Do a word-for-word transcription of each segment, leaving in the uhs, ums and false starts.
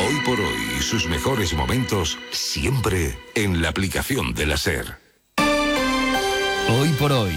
Hoy por hoy y sus mejores momentos siempre en la aplicación de la SER. Hoy por hoy.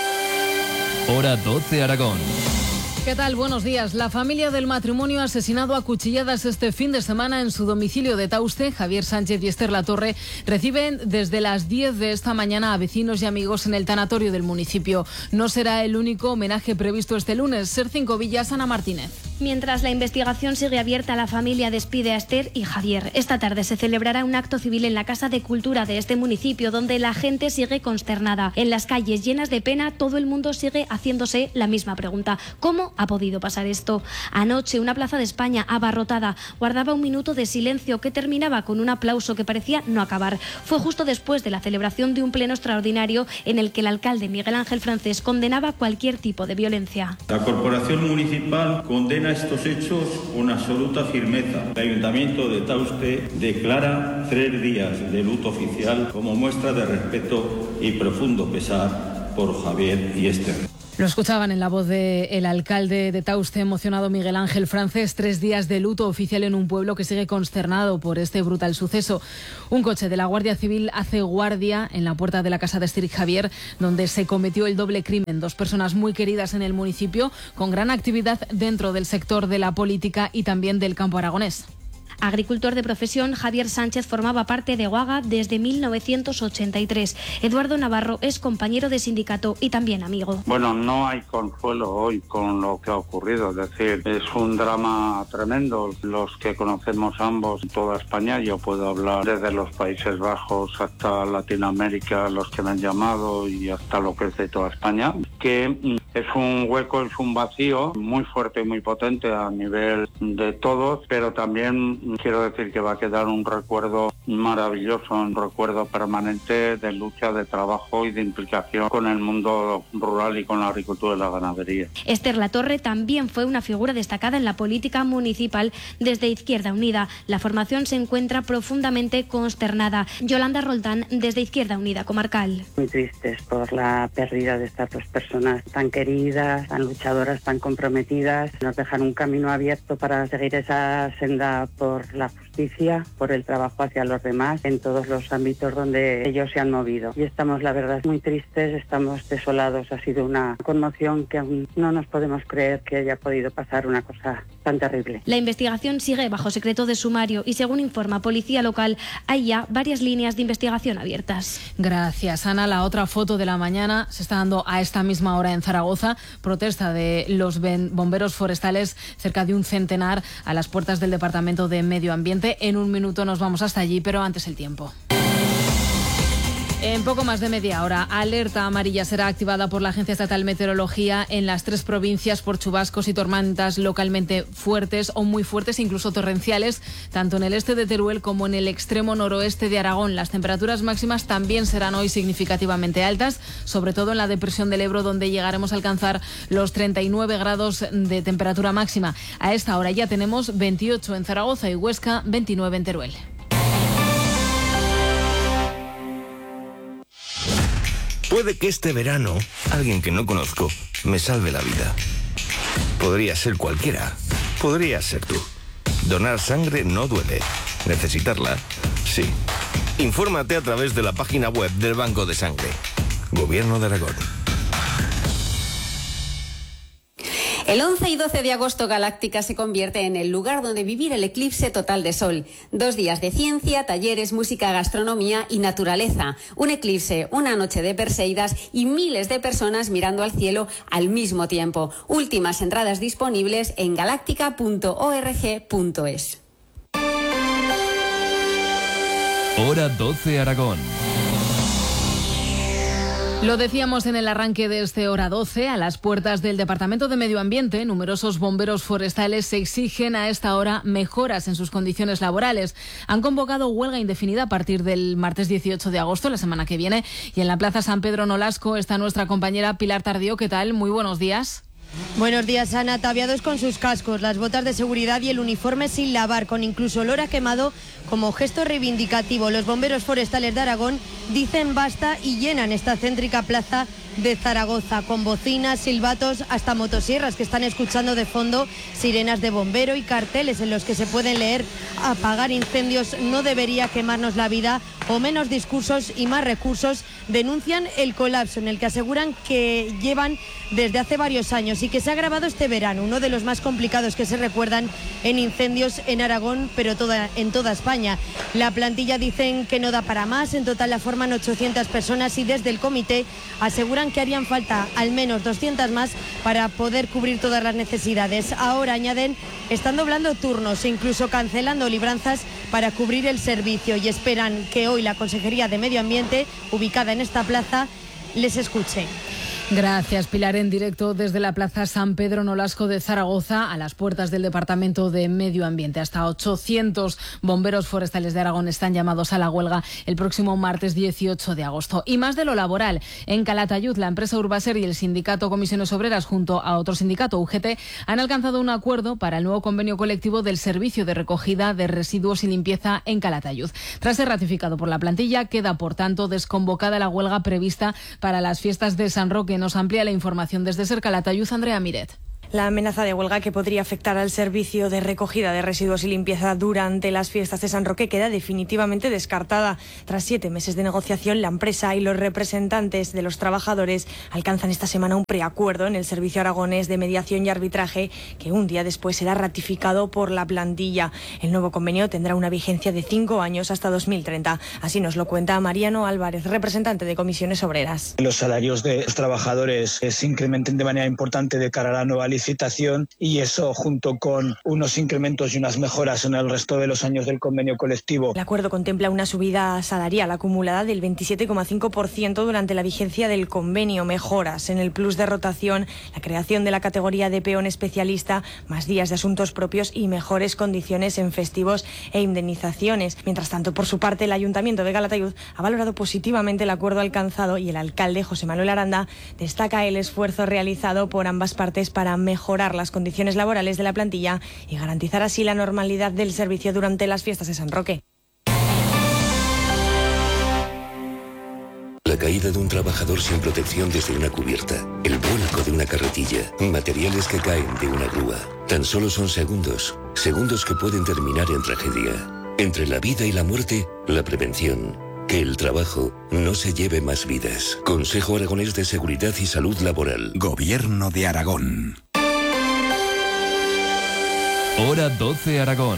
Hora doce Aragón. ¿Qué tal? Buenos días. La familia del matrimonio asesinado a cuchilladas este fin de semana en su domicilio de Tauste, Javier Sánchez y Esther Latorre, reciben desde las diez de esta mañana a vecinos y amigos en el tanatorio del municipio. No será el único homenaje previsto este lunes. SER cinco Villas, Ana Martínez. Mientras la investigación sigue abierta, la familia despide a Esther y Javier. Esta tarde se celebrará un acto civil en la Casa de Cultura de este municipio, donde la gente sigue consternada. En las calles llenas de pena, todo el mundo sigue haciéndose la misma pregunta: ¿cómo ha podido pasar esto? Anoche, una plaza de España abarrotada guardaba un minuto de silencio que terminaba con un aplauso que parecía no acabar. Fue justo después de la celebración de un pleno extraordinario en el que el alcalde Miguel Ángel Francés condenaba cualquier tipo de violencia. La Corporación Municipal condena estos hechos con absoluta firmeza. El Ayuntamiento de Tauste declara tres días de luto oficial como muestra de respeto y profundo pesar por Javier y Esther. Lo escuchaban en la voz del alcalde de Tauste, emocionado Miguel Ángel Francés. Tres días de luto oficial en un pueblo que sigue consternado por este brutal suceso. Un coche de la Guardia Civil hace guardia en la puerta de la casa de Esther y Javier, donde se cometió el doble crimen. Dos personas muy queridas en el municipio, con gran actividad dentro del sector de la política y también del campo aragonés. Agricultor de profesión, Javier Sánchez formaba parte de Guaga desde mil novecientos ochenta y tres. Eduardo Navarro es compañero de sindicato y también amigo. Bueno, no hay consuelo hoy con lo que ha ocurrido, es decir, es un drama tremendo. Los que conocemos ambos en toda España, yo puedo hablar desde los Países Bajos hasta Latinoamérica, los que me han llamado, y hasta lo que es de toda España, que es un hueco, es un vacío muy fuerte y muy potente a nivel de todos, pero también quiero decir que va a quedar un recuerdo maravilloso, un recuerdo permanente de lucha, de trabajo y de implicación con el mundo rural y con la agricultura y la ganadería. Esther Latorre también fue una figura destacada en la política municipal desde Izquierda Unida. La formación se encuentra profundamente consternada. Yolanda Roldán, desde Izquierda Unida Comarcal. Muy tristes por la pérdida de estas dos personas tan queridas, tan luchadoras, tan comprometidas. Nos dejan un camino abierto para seguir esa senda por la justicia, por el trabajo hacia los demás en todos los ámbitos donde ellos se han movido. Y estamos, la verdad, muy tristes, estamos desolados. Ha sido una conmoción que aún no nos podemos creer que haya podido pasar una cosa tan terrible. La investigación sigue bajo secreto de sumario y, según informa Policía Local, hay ya varias líneas de investigación abiertas. Gracias, Ana. La otra foto de la mañana se está dando a esta misma hora en Zaragoza. Protesta de los bomberos forestales, cerca de un centenar, a las puertas del Departamento de Medio Ambiente. En un minuto nos vamos hasta allí, pero antes el tiempo. En poco más de media hora, alerta amarilla será activada por la Agencia Estatal de Meteorología en las tres provincias por chubascos y tormentas localmente fuertes o muy fuertes, incluso torrenciales, tanto en el este de Teruel como en el extremo noroeste de Aragón. Las temperaturas máximas también serán hoy significativamente altas, sobre todo en la depresión del Ebro, donde llegaremos a alcanzar los treinta y nueve grados de temperatura máxima. A esta hora ya tenemos veintiocho en Zaragoza y Huesca, veintinueve en Teruel. Puede que este verano alguien que no conozco me salve la vida. Podría ser cualquiera. Podría ser tú. Donar sangre no duele. Necesitarla, sí. Infórmate a través de la página web del Banco de Sangre. Gobierno de Aragón. El once y doce de agosto, Galáctica se convierte en el lugar donde vivir el eclipse total de sol. Dos días de ciencia, talleres, música, gastronomía y naturaleza. Un eclipse, una noche de Perseidas y miles de personas mirando al cielo al mismo tiempo. Últimas entradas disponibles en galáctica punto org punto es. Hora doce Aragón. Lo decíamos en el arranque de este Hora doce, a las puertas del Departamento de Medio Ambiente, numerosos bomberos forestales se exigen a esta hora mejoras en sus condiciones laborales. Han convocado huelga indefinida a partir del martes dieciocho de agosto, la semana que viene, y en la Plaza San Pedro Nolasco está nuestra compañera Pilar Tardío. ¿Qué tal? Muy buenos días. Buenos días, Ana. Ataviados con sus cascos, las botas de seguridad y el uniforme sin lavar, con incluso olor a quemado como gesto reivindicativo, los bomberos forestales de Aragón dicen basta y llenan esta céntrica plaza de Zaragoza, con bocinas, silbatos, hasta motosierras que están escuchando de fondo, sirenas de bombero y carteles en los que se pueden leer: apagar incendios no debería quemarnos la vida, o menos discursos y más recursos. Denuncian el colapso en el que aseguran que llevan desde hace varios años y que se ha agravado este verano, uno de los más complicados que se recuerdan en incendios en Aragón, pero toda, en toda España. La plantilla dicen que no da para más, en total la forman ochocientas personas y desde el comité aseguran que harían falta al menos doscientas más para poder cubrir todas las necesidades. Ahora, añaden, están doblando turnos e incluso cancelando libranzas para cubrir el servicio y esperan que hoy la Consejería de Medio Ambiente, ubicada en esta plaza, les escuche. Gracias, Pilar. En directo desde la Plaza San Pedro Nolasco de Zaragoza, a las puertas del Departamento de Medio Ambiente. Hasta ochocientos bomberos forestales de Aragón están llamados a la huelga el próximo martes dieciocho de agosto. Y más de lo laboral. En Calatayud, la empresa Urbaser y el sindicato Comisiones Obreras, junto a otro sindicato, U G T, han alcanzado un acuerdo para el nuevo convenio colectivo del servicio de recogida de residuos y limpieza en Calatayud. Tras ser ratificado por la plantilla, queda, por tanto, desconvocada la huelga prevista para las fiestas de San Roque. Nos amplía la información desde Ser Calatayud, Andrea Miret. La amenaza de huelga que podría afectar al servicio de recogida de residuos y limpieza durante las fiestas de San Roque queda definitivamente descartada. Tras siete meses de negociación, la empresa y los representantes de los trabajadores alcanzan esta semana un preacuerdo en el Servicio Aragonés de Mediación y Arbitraje, que un día después será ratificado por la plantilla. El nuevo convenio tendrá una vigencia de cinco años hasta dos mil treinta. Así nos lo cuenta Mariano Álvarez, representante de Comisiones Obreras. Los salarios de los trabajadores se incrementen de manera importante de cara a la nueva licitación, y eso, junto con unos incrementos y unas mejoras en el resto de los años del convenio colectivo. El acuerdo contempla una subida salarial acumulada del veintisiete coma cinco por ciento durante la vigencia del convenio, mejoras en el plus de rotación, la creación de la categoría de peón especialista, más días de asuntos propios y mejores condiciones en festivos e indemnizaciones. Mientras tanto, por su parte, el Ayuntamiento de Calatayud ha valorado positivamente el acuerdo alcanzado y el alcalde, José Manuel Aranda, destaca el esfuerzo realizado por ambas partes para mejorar las condiciones laborales de la plantilla y garantizar así la normalidad del servicio durante las fiestas de San Roque. La caída de un trabajador sin protección desde una cubierta, el vuelco de una carretilla, materiales que caen de una grúa. Tan solo son segundos, segundos que pueden terminar en tragedia. Entre la vida y la muerte, la prevención. Que el trabajo no se lleve más vidas. Consejo Aragonés de Seguridad y Salud Laboral. Gobierno de Aragón. Hora doce Aragón.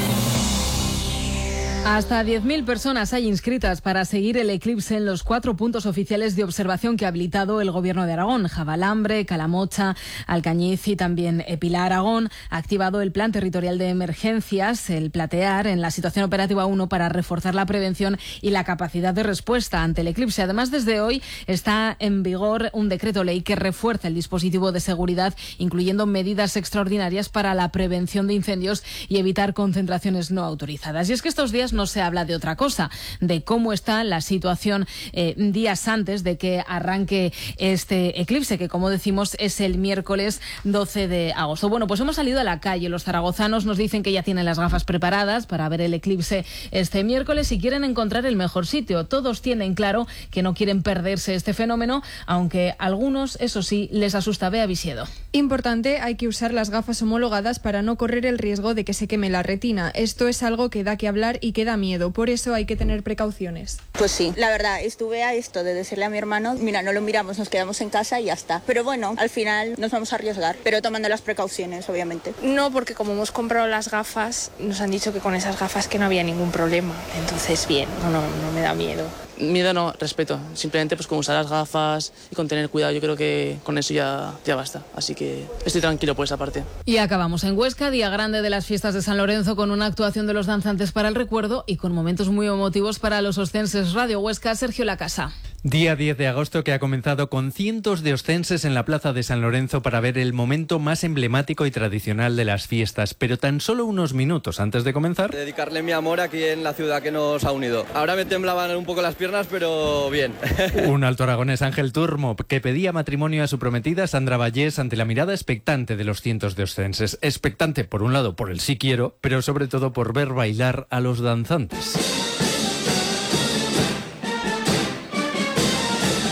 Hasta diez mil personas hay inscritas para seguir el eclipse en los cuatro puntos oficiales de observación que ha habilitado el Gobierno de Aragón. Javalambre, Calamocha, Alcañiz y también Pilar. Aragón ha activado el Plan Territorial de Emergencias, el Platear, en la situación operativa uno para reforzar la prevención y la capacidad de respuesta ante el eclipse. Además, desde hoy está en vigor un decreto ley que refuerza el dispositivo de seguridad, incluyendo medidas extraordinarias para la prevención de incendios y evitar concentraciones no autorizadas. Y es que estos días no se habla de otra cosa, de cómo está la situación eh, días antes de que arranque este eclipse, que como decimos es el miércoles doce de agosto. Bueno, pues hemos salido a la calle. Los zaragozanos nos dicen que ya tienen las gafas preparadas para ver el eclipse este miércoles y quieren encontrar el mejor sitio. Todos tienen claro que no quieren perderse este fenómeno, aunque a algunos, eso sí, les asusta. Bea Visiedo. Importante, hay que usar las gafas homologadas para no correr el riesgo de que se queme la retina. Esto es algo que da que hablar y que da miedo, por eso hay que tener precauciones. Pues sí, la verdad, estuve a esto de decirle a mi hermano, mira, no lo miramos, nos quedamos en casa y ya está. Pero bueno, al final nos vamos a arriesgar, pero tomando las precauciones, obviamente. No, porque como hemos comprado las gafas, nos han dicho que con esas gafas que no había ningún problema. Entonces, bien, no, no, no me da miedo. Miedo no, respeto. Simplemente pues con usar las gafas y con tener cuidado, yo creo que con eso ya, ya basta. Así que estoy tranquilo por esa parte. Y acabamos en Huesca, día grande de las fiestas de San Lorenzo, con una actuación de los danzantes para el recuerdo y con momentos muy emotivos para los oscenses. Radio Huesca, Sergio Lacasa. Día diez de agosto que ha comenzado con cientos de oscenses en la plaza de San Lorenzo para ver el momento más emblemático y tradicional de las fiestas, pero tan solo unos minutos antes de comenzar. Dedicarle mi amor aquí en la ciudad que nos ha unido. Ahora me temblaban un poco las piernas, pero bien. Un alto aragonés, Ángel Turmo, que pedía matrimonio a su prometida Sandra Vallés ante la mirada expectante de los cientos de oscenses. Expectante, por un lado, por el sí quiero, pero sobre todo por ver bailar a los danzantes.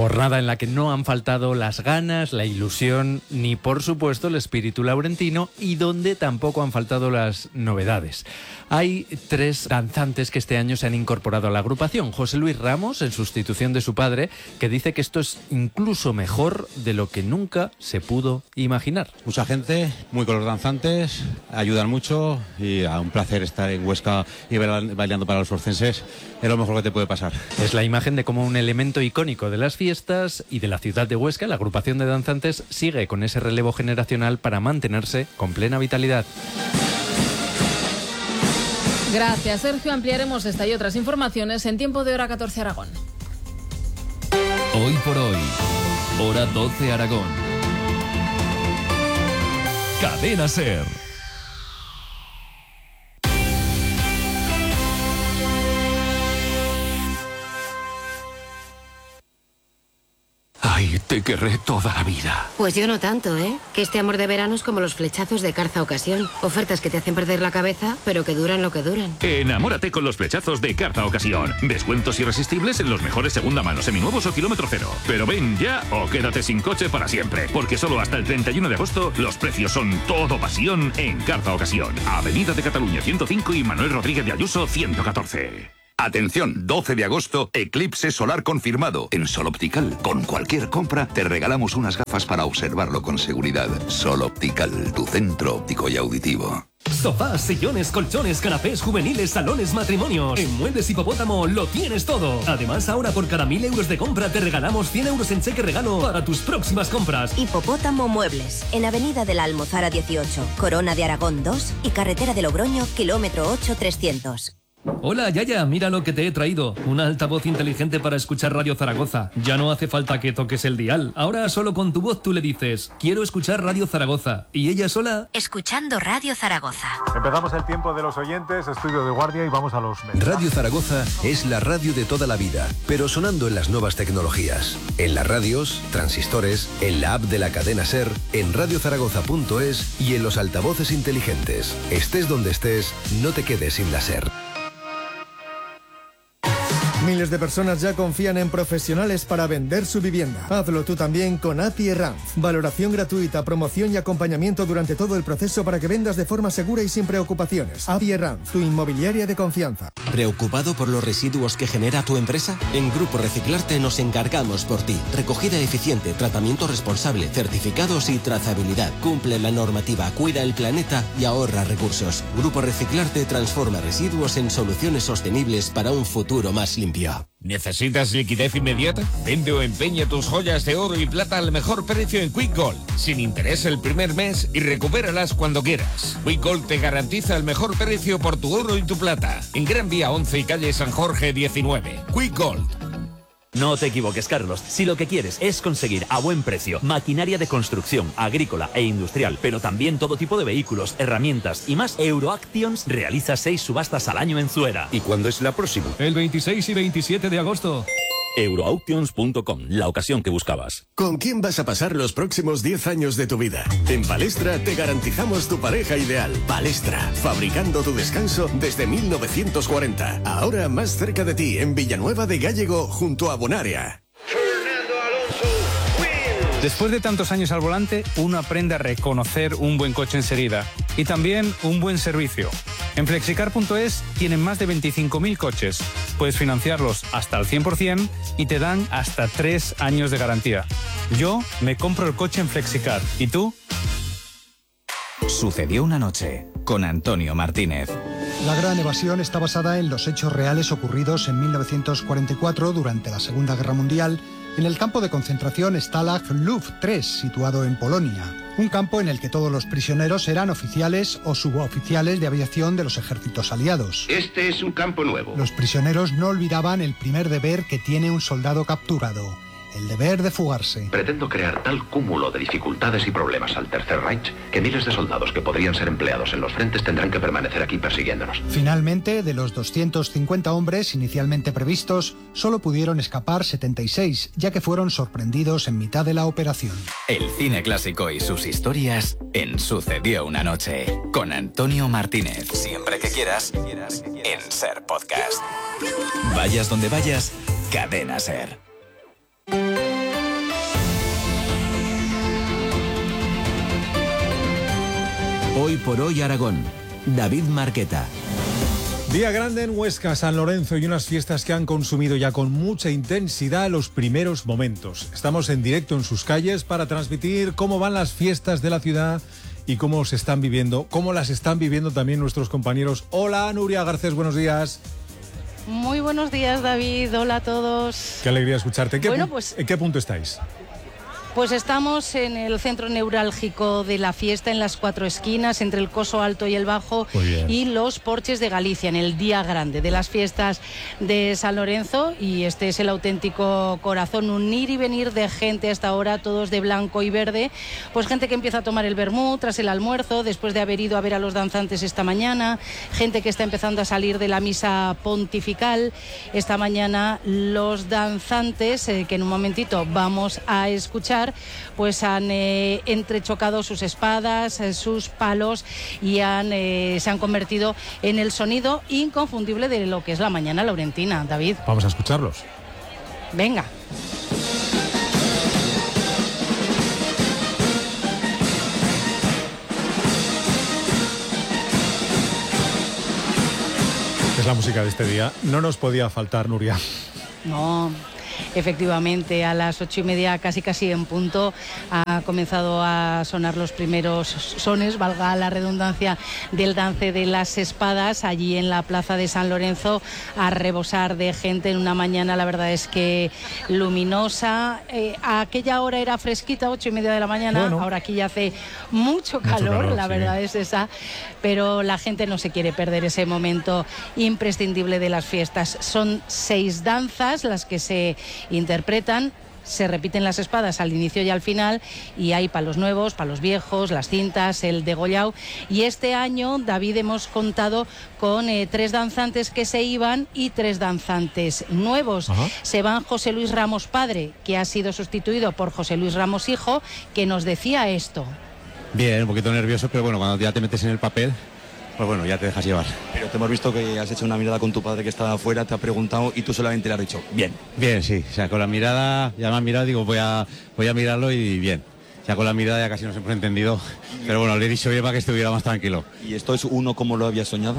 Jornada en la que no han faltado las ganas, la ilusión, ni por supuesto el espíritu laurentino, y donde tampoco han faltado las novedades. Hay tres danzantes que este año se han incorporado a la agrupación. José Luis Ramos, en sustitución de su padre, que dice que esto es incluso mejor de lo que nunca se pudo imaginar. Mucha gente, muy con los danzantes, ayudan mucho y a un placer estar en Huesca y bailando para los orcenses. Es lo mejor que te puede pasar. Es la imagen de cómo un elemento icónico de las fiestas y de la ciudad de Huesca, la agrupación de danzantes, sigue con ese relevo generacional para mantenerse con plena vitalidad. Gracias, Sergio. Ampliaremos esta y otras informaciones en Tiempo de Hora catorce Aragón. Hoy por hoy, Hora doce Aragón. Cadena SER. Ay, te querré toda la vida. Pues yo no tanto, ¿eh? Que este amor de verano es como los flechazos de Carza Ocasión. Ofertas que te hacen perder la cabeza, pero que duran lo que duran. Enamórate con los flechazos de Carza Ocasión. Descuentos irresistibles en los mejores segunda mano, seminuevos o kilómetro cero. Pero ven ya o quédate sin coche para siempre. Porque solo hasta el treinta y uno de agosto los precios son todo pasión en Carza Ocasión. Avenida de Cataluña ciento cinco y Manuel Rodríguez de Ayuso ciento catorce. Atención, doce de agosto, eclipse solar confirmado. En Sol Optical, con cualquier compra, te regalamos unas gafas para observarlo con seguridad. Sol Optical, tu centro óptico y auditivo. Sofás, sillones, colchones, canapés, juveniles, salones, matrimonios. En Muebles Hipopótamo lo tienes todo. Además, ahora por cada mil euros de compra te regalamos cien euros en cheque regalo para tus próximas compras. Hipopótamo Muebles, en Avenida de la Almozara dieciocho, Corona de Aragón dos y Carretera de Logroño, kilómetro ocho trescientos. Hola, Yaya, mira lo que te he traído. Un altavoz inteligente para escuchar Radio Zaragoza. Ya no hace falta que toques el dial. Ahora solo con tu voz tú le dices, quiero escuchar Radio Zaragoza. Y ella sola... Escuchando Radio Zaragoza. Empezamos el tiempo de los oyentes, estudio de guardia y vamos a los medios. Radio Zaragoza es la radio de toda la vida, pero sonando en las nuevas tecnologías. En las radios, transistores, en la app de la cadena SER, en radio zaragoza punto es y en los altavoces inteligentes. Estés donde estés, no te quedes sin la SER. Miles de personas ya confían en profesionales para vender su vivienda. Hazlo tú también con A P I Ranz. Valoración gratuita, promoción y acompañamiento durante todo el proceso para que vendas de forma segura y sin preocupaciones. A P I Ranz, tu inmobiliaria de confianza. ¿Preocupado por los residuos que genera tu empresa? En Grupo Reciclarte nos encargamos por ti. Recogida eficiente, tratamiento responsable, certificados y trazabilidad. Cumple la normativa, cuida el planeta y ahorra recursos. Grupo Reciclarte transforma residuos en soluciones sostenibles para un futuro más limpio. ¿Necesitas liquidez inmediata? Vende o empeña tus joyas de oro y plata al mejor precio en Quick Gold, sin interés el primer mes y recupéralas cuando quieras. Quick Gold te garantiza el mejor precio por tu oro y tu plata. En Gran Vía once y calle San Jorge diecinueve. Quick Gold. No te equivoques, Carlos. Si lo que quieres es conseguir a buen precio maquinaria de construcción, agrícola e industrial, pero también todo tipo de vehículos, herramientas y más, Euroactions realiza seis subastas al año en Zuera. ¿Y cuándo es la próxima? El veintiséis y veintisiete de agosto. Euroauctions punto com, la ocasión que buscabas. ¿Con quién vas a pasar los próximos diez años de tu vida? En Palestra te garantizamos tu pareja ideal. Palestra, fabricando tu descanso desde mil novecientos cuarenta. Ahora más cerca de ti, en Villanueva de Gállego, junto a Bonaria. Después de tantos años al volante, uno aprende a reconocer un buen coche enseguida y también un buen servicio. En flexicar punto es tienen más de veinticinco mil coches. Puedes financiarlos hasta el cien por ciento y te dan hasta tres años de garantía. Yo me compro el coche en Flexicar. ¿Y tú? Sucedió una noche con Antonio Martínez. La Gran Evasión está basada en los hechos reales ocurridos en mil novecientos cuarenta y cuatro durante la Segunda Guerra Mundial en el campo de concentración Stalag Luft tres, situado en Polonia. Un campo en el que todos los prisioneros eran oficiales o suboficiales de aviación de los ejércitos aliados. Este es un campo nuevo. Los prisioneros no olvidaban el primer deber que tiene un soldado capturado: el deber de fugarse. Pretendo crear tal cúmulo de dificultades y problemas al Tercer Reich que miles de soldados que podrían ser empleados en los frentes tendrán que permanecer aquí persiguiéndonos. Finalmente, de los doscientos cincuenta hombres inicialmente previstos, solo pudieron escapar setenta y seis, ya que fueron sorprendidos en mitad de la operación. El cine clásico y sus historias en Sucedió una noche, con Antonio Martínez. Siempre que quieras, en SER Podcast. Vayas donde vayas, Cadena SER. Hoy por hoy Aragón. David Marqueta. Día grande en Huesca, San Lorenzo y unas fiestas que han consumido ya con mucha intensidad los primeros momentos. Estamos en directo en sus calles para transmitir cómo van las fiestas de la ciudad y cómo se están viviendo, cómo las están viviendo también nuestros compañeros. Hola, Nuria Garcés, buenos días. Muy buenos días, David. Hola a todos. Qué alegría escucharte. ¿En qué, bueno, pues, ¿en qué punto estáis? Pues estamos en el centro neurálgico de la fiesta, en las cuatro esquinas, entre el Coso Alto y el Bajo y los Porches de Galicia, en el día grande de las fiestas de San Lorenzo. Y este es el auténtico corazón, un ir y venir de gente hasta ahora, todos de blanco y verde. Pues gente que empieza a tomar el vermut tras el almuerzo, después de haber ido a ver a los danzantes esta mañana, gente que está empezando a salir de la misa pontifical. Esta mañana los danzantes, eh, que en un momentito vamos a escuchar, pues han eh, entrechocado sus espadas, eh, sus palos y han, eh, se han convertido en el sonido inconfundible de lo que es la mañana laurentina. David. Vamos a escucharlos. Venga. Es la música de este día. No nos podía faltar, Nuria. No. Efectivamente, a las ocho y media, casi casi en punto, ha comenzado a sonar los primeros sones, valga la redundancia, del dance de las espadas, allí en la plaza de San Lorenzo, a rebosar de gente en una mañana, la verdad es que luminosa. Eh, a aquella hora era fresquita, ocho y media de la mañana, bueno, ahora aquí ya hace mucho calor, mucho calor la sí. verdad es esa, pero la gente no se quiere perder ese momento imprescindible de las fiestas. Son seis danzas las que se interpretan, se repiten las espadas al inicio y al final, y hay palos nuevos, palos viejos, las cintas, el degollao. Y este año, David, hemos contado con eh, tres danzantes que se iban y tres danzantes nuevos. Ajá. Se van José Luis Ramos padre, que ha sido sustituido por José Luis Ramos hijo, que nos decía esto. Bien, un poquito nervioso, pero bueno, cuando ya te metes en el papel, pues bueno, ya te dejas llevar. Pero te hemos visto que has hecho una mirada con tu padre que estaba afuera, te ha preguntado y tú solamente le has dicho, bien. Bien, sí, o sea, con la mirada, ya me han mirado, digo, voy a, voy a mirarlo y bien. Ya con la mirada ya casi nos hemos entendido, pero bueno, le he dicho bien para que estuviera más tranquilo. ¿Y esto es uno como lo había soñado?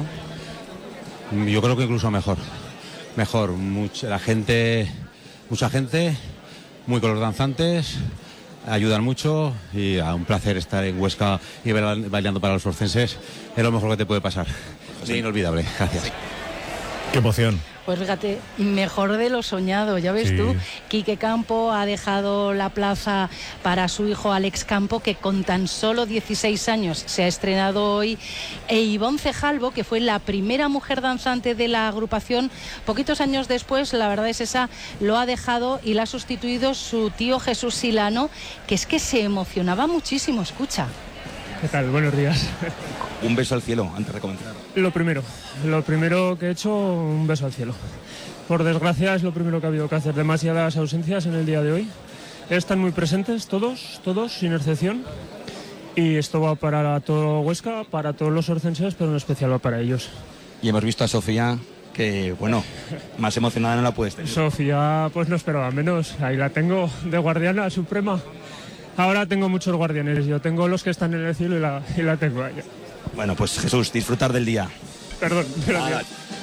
Yo creo que incluso mejor, mejor. Mucha, la gente, mucha gente, muy con los danzantes, ayudan mucho y a un placer estar en Huesca y bailando para los orcenses. Es lo mejor que te puede pasar. Es inolvidable. Gracias. Qué emoción. Pues fíjate, mejor de lo soñado, ya ves sí. tú. Quique Campo ha dejado la plaza para su hijo Alex Campo, que con tan solo dieciséis años se ha estrenado hoy. E Ivonne Cejalvo, que fue la primera mujer danzante de la agrupación, poquitos años después, la verdad es esa, lo ha dejado y la ha sustituido su tío Jesús Silano, que es que se emocionaba muchísimo, escucha. ¿Qué tal? Buenos días. Un beso al cielo antes de comenzar. Lo primero, lo primero que he hecho, un beso al cielo. Por desgracia es lo primero que ha habido que hacer. Demasiadas ausencias en el día de hoy. Están muy presentes todos, todos, sin excepción. Y esto va para todo Huesca, para todos los orcenses, pero en especial va para ellos. Y hemos visto a Sofía, que bueno, más emocionada no la puedes tener. Sofía, pues no esperaba menos. Ahí la tengo de guardiana suprema. Ahora tengo muchos guardianes, yo tengo los que están en el cielo y la, y la tengo a ella. Bueno, pues Jesús, disfrutar del día. Perdón, ah,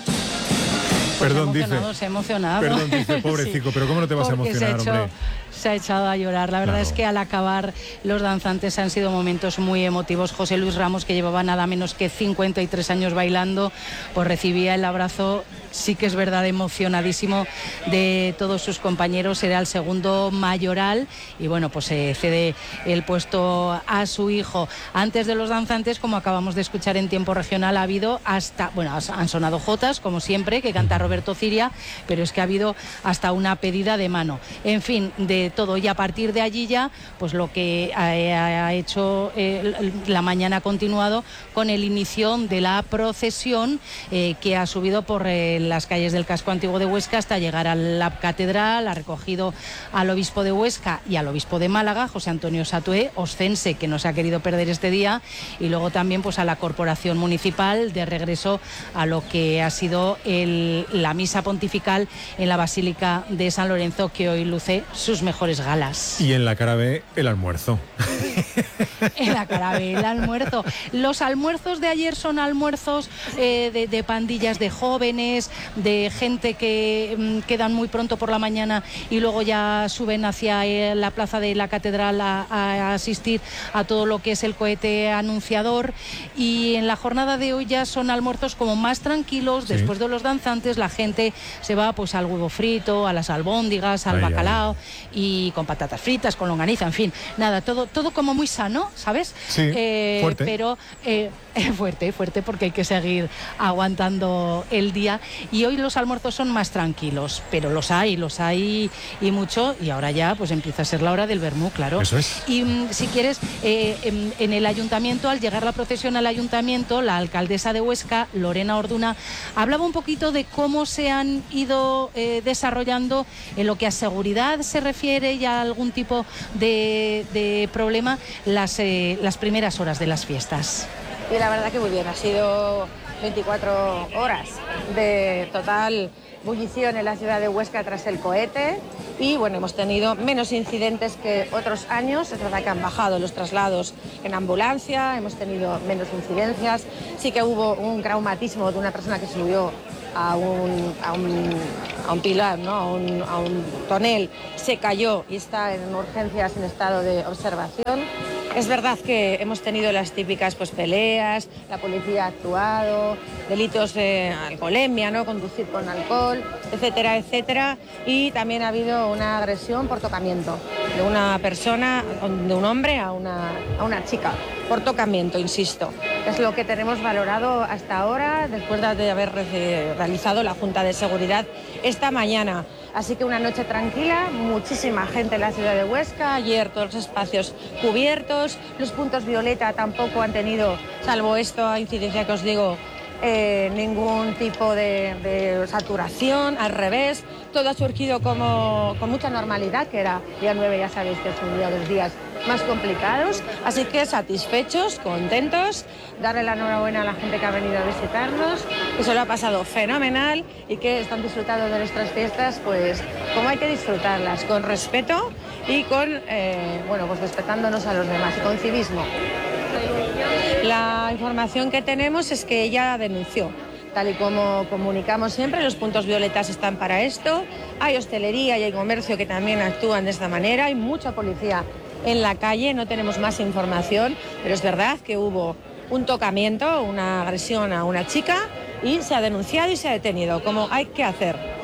Perdón, dice. Se ha emocionado. Perdón, dice, pobrecito, sí. Pero ¿cómo no te vas Porque a emocionar, se ha hecho, hombre? Se ha echado a llorar. La verdad claro. es que al acabar los danzantes han sido momentos muy emotivos. José Luis Ramos, que llevaba nada menos que cincuenta y tres años bailando, pues recibía el abrazo, sí que es verdad, emocionadísimo de todos sus compañeros. Era el segundo mayoral y bueno, pues se eh, cede el puesto a su hijo. Antes de los danzantes, como acabamos de escuchar en tiempo regional, ha habido hasta, bueno, han sonado jotas, como siempre, que canta Roberto Ciria, pero es que ha habido hasta una pedida de mano. En fin, de todo. Y a partir de allí ya, pues lo que ha, ha hecho eh, la mañana ha continuado con el inicio de la procesión eh, que ha subido por eh, las calles del casco antiguo de Huesca hasta llegar a la catedral. Ha recogido al obispo de Huesca y al obispo de Málaga, José Antonio Satué, oscense, que no se ha querido perder este día, y luego también pues a la corporación municipal, de regreso a lo que ha sido el, la misa pontifical en la Basílica de San Lorenzo, que hoy luce sus mejores galas. Y en la cara B, el almuerzo. En la carabela, almuerzo. Los almuerzos de ayer son almuerzos eh, de, de pandillas de jóvenes, de gente que mm, quedan muy pronto por la mañana y luego ya suben hacia eh, la plaza de la catedral a, a asistir a todo lo que es el cohete anunciador. Y en la jornada de hoy ya son almuerzos como más tranquilos. Sí. Después de los danzantes la gente se va pues al huevo frito, a las albóndigas, al ay, bacalao ay. y con patatas fritas, con longaniza, en fin, nada, todo, todo como muy sano, ¿sabes? Sí, eh, fuerte. Pero eh, fuerte, fuerte, porque hay que seguir aguantando el día. Y hoy los almuerzos son más tranquilos, pero los hay, los hay y mucho. Y ahora ya pues empieza a ser la hora del vermú, claro. Eso es. Y mm, si quieres, eh, en, en el ayuntamiento, al llegar la procesión al ayuntamiento, la alcaldesa de Huesca, Lorena Orduna, hablaba un poquito de cómo se han ido eh, desarrollando en lo que a seguridad se refiere y a algún tipo de, de problema las, eh, las primeras horas de las fiestas. Y la verdad que muy bien, ha sido veinticuatro horas de total bullición en la ciudad de Huesca tras el cohete y bueno, hemos tenido menos incidentes que otros años. Es verdad que han bajado los traslados en ambulancia, hemos tenido menos incidencias, sí que hubo un traumatismo de una persona que subió a un, a un, a un pilar, ¿no? a, un, a un tonel, se cayó y está en urgencias en estado de observación. Es verdad que hemos tenido las típicas pues, peleas, la policía ha actuado, delitos de alcoholemia, ¿no? Conducir con alcohol, etcétera, etcétera. Y también ha habido una agresión por tocamiento de una persona, de un hombre a una, a una chica, por tocamiento, insisto. Es lo que tenemos valorado hasta ahora, después de haber realizado la Junta de Seguridad esta mañana. Así que una noche tranquila, muchísima gente en la ciudad de Huesca, ayer todos los espacios cubiertos, los puntos violeta tampoco han tenido, salvo esta incidencia que os digo, eh, ningún tipo de, de saturación, al revés, todo ha surgido como, con mucha normalidad, que era día nueve, ya sabéis que es un día de los días más complicados, así que satisfechos, contentos, darle la enhorabuena a la gente que ha venido a visitarnos, que se lo ha pasado fenomenal y que están disfrutando de nuestras fiestas, pues como hay que disfrutarlas, con respeto y con, eh, bueno, pues respetándonos a los demás, y con civismo. La información que tenemos es que ella denunció. Tal y como comunicamos siempre, los puntos violetas están para esto. Hay hostelería y hay comercio que también actúan de esta manera. Hay mucha policía en la calle, no tenemos más información, pero es verdad que hubo un tocamiento, una agresión a una chica y se ha denunciado y se ha detenido, como hay que hacer.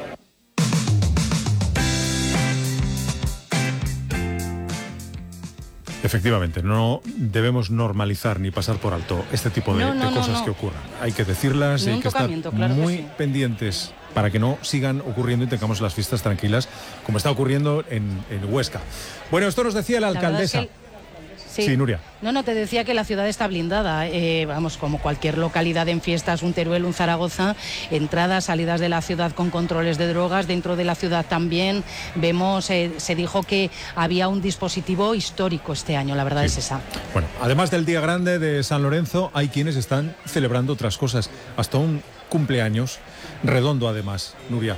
Efectivamente, no debemos normalizar ni pasar por alto este tipo de, no, no, de cosas no, no. que ocurran. Hay que decirlas y hay que estar claro muy que sí. pendientes para que no sigan ocurriendo y tengamos las fiestas tranquilas, como está ocurriendo en, en Huesca. Bueno, esto nos decía la, la alcaldesa. Sí. sí, Nuria. No, no, te decía que la ciudad está blindada. Eh, vamos, como cualquier localidad en fiestas, un Teruel, un Zaragoza, entradas, salidas de la ciudad con controles de drogas, dentro de la ciudad también. Vemos, eh, se dijo que había un dispositivo histórico este año, la verdad sí. es esa. Bueno, además del Día Grande de San Lorenzo, hay quienes están celebrando otras cosas, hasta un cumpleaños redondo además, Nuria.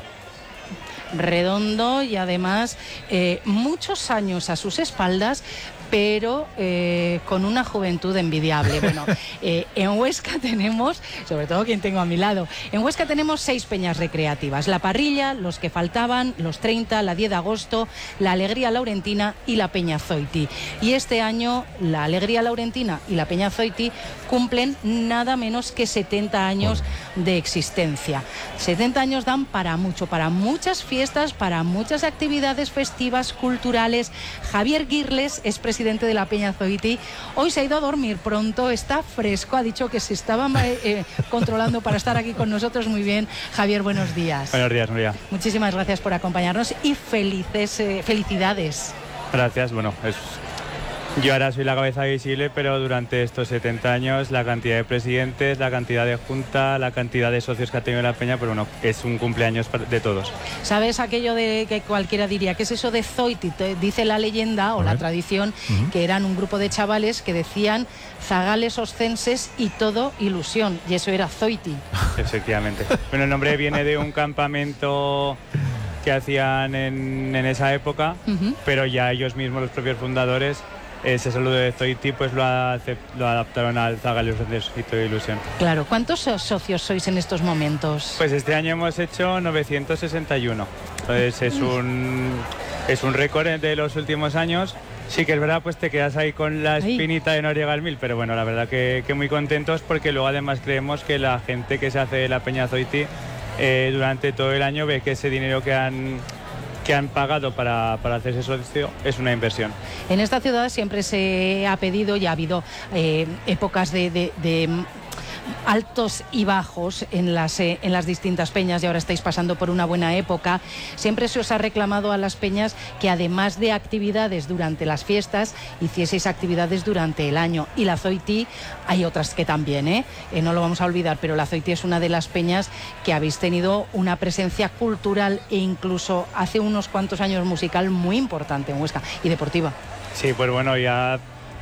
Redondo y además eh, muchos años a sus espaldas, pero eh, con una juventud envidiable. Bueno, eh, en Huesca tenemos, sobre todo quien tengo a mi lado, en Huesca tenemos seis peñas recreativas: La Parrilla, Los que Faltaban, Los treinta, la diez de agosto, La Alegría Laurentina y la Peña Zoiti. Y este año La Alegría Laurentina y la Peña Zoiti cumplen nada menos que setenta años de existencia. setenta años dan para mucho, para muchas fiestas, para muchas actividades festivas, culturales. Javier Girles es presidente de la Peña Zoiti. Hoy se ha ido a dormir pronto, está fresco, ha dicho que se estaba eh, controlando para estar aquí con nosotros. Muy bien, Javier, buenos días. Buenos días, Nuria. Muchísimas gracias por acompañarnos y felices, eh, felicidades. Gracias, bueno, es... yo ahora soy la cabeza visible, pero durante estos setenta años la cantidad de presidentes, la cantidad de junta, la cantidad de socios que ha tenido la Peña, pues bueno, es un cumpleaños de todos. ¿Sabes aquello de que cualquiera diría? ¿Qué es eso de Zoiti? Dice la leyenda o la tradición uh-huh. que eran un grupo de chavales que decían zagales oscenses y todo ilusión, y eso era Zoiti. Efectivamente. Bueno, el nombre viene de un campamento que hacían en, en esa época, uh-huh. pero ya ellos mismos, los propios fundadores, ese saludo de Zoiti pues lo, hace, lo adaptaron al Zaga y los Ejército de Ilusión. Claro, ¿cuántos socios sois en estos momentos? Pues este año hemos hecho novecientos sesenta y uno, entonces es un, es un récord de los últimos años. Sí que es verdad, pues te quedas ahí con la espinita de no llegar al mil, pero bueno, la verdad que, que muy contentos porque luego además creemos que la gente que se hace de la Peña Zoiti eh, durante todo el año ve que ese dinero que han... que han pagado para, para hacerse socio es una inversión. En esta ciudad siempre se ha pedido y ha habido eh, épocas de, de, de altos y bajos en las, eh, en las distintas peñas, y ahora estáis pasando por una buena época. Siempre se os ha reclamado a las peñas que además de actividades durante las fiestas, hicieseis actividades durante el año, y la Zoiti hay otras que también, ¿eh? Eh, no lo vamos a olvidar, pero la Zoiti es una de las peñas que habéis tenido una presencia cultural e incluso hace unos cuantos años musical muy importante en Huesca, y deportiva. Sí, pues bueno, ya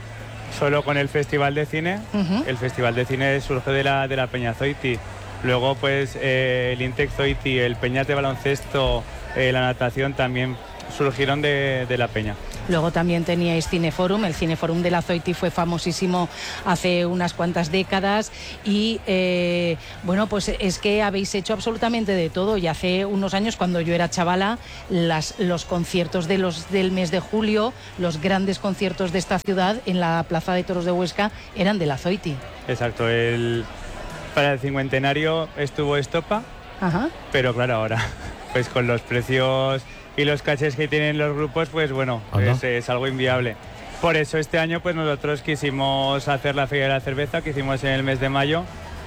solo con el Festival de Cine, uh-huh. el Festival de Cine surge de la, de la Peña Zoiti. Luego pues eh, el Intec Zoiti, el Peñas de baloncesto, eh, la natación también surgieron de, de la Peña. Luego también teníais Cineforum, el Cineforum de la Zoiti fue famosísimo hace unas cuantas décadas y eh, bueno, pues es que habéis hecho absolutamente de todo, y hace unos años cuando yo era chavala, las, los conciertos de los, del mes de julio, los grandes conciertos de esta ciudad en la Plaza de Toros de Huesca eran de la Zoiti. Exacto, el, para el cincuentenario estuvo Estopa, Ajá. pero claro, ahora pues con los precios y los cachés que tienen los grupos, pues bueno, es, es algo inviable. Por eso este año pues nosotros quisimos hacer la Feria de la Cerveza, que hicimos en el mes de mayo,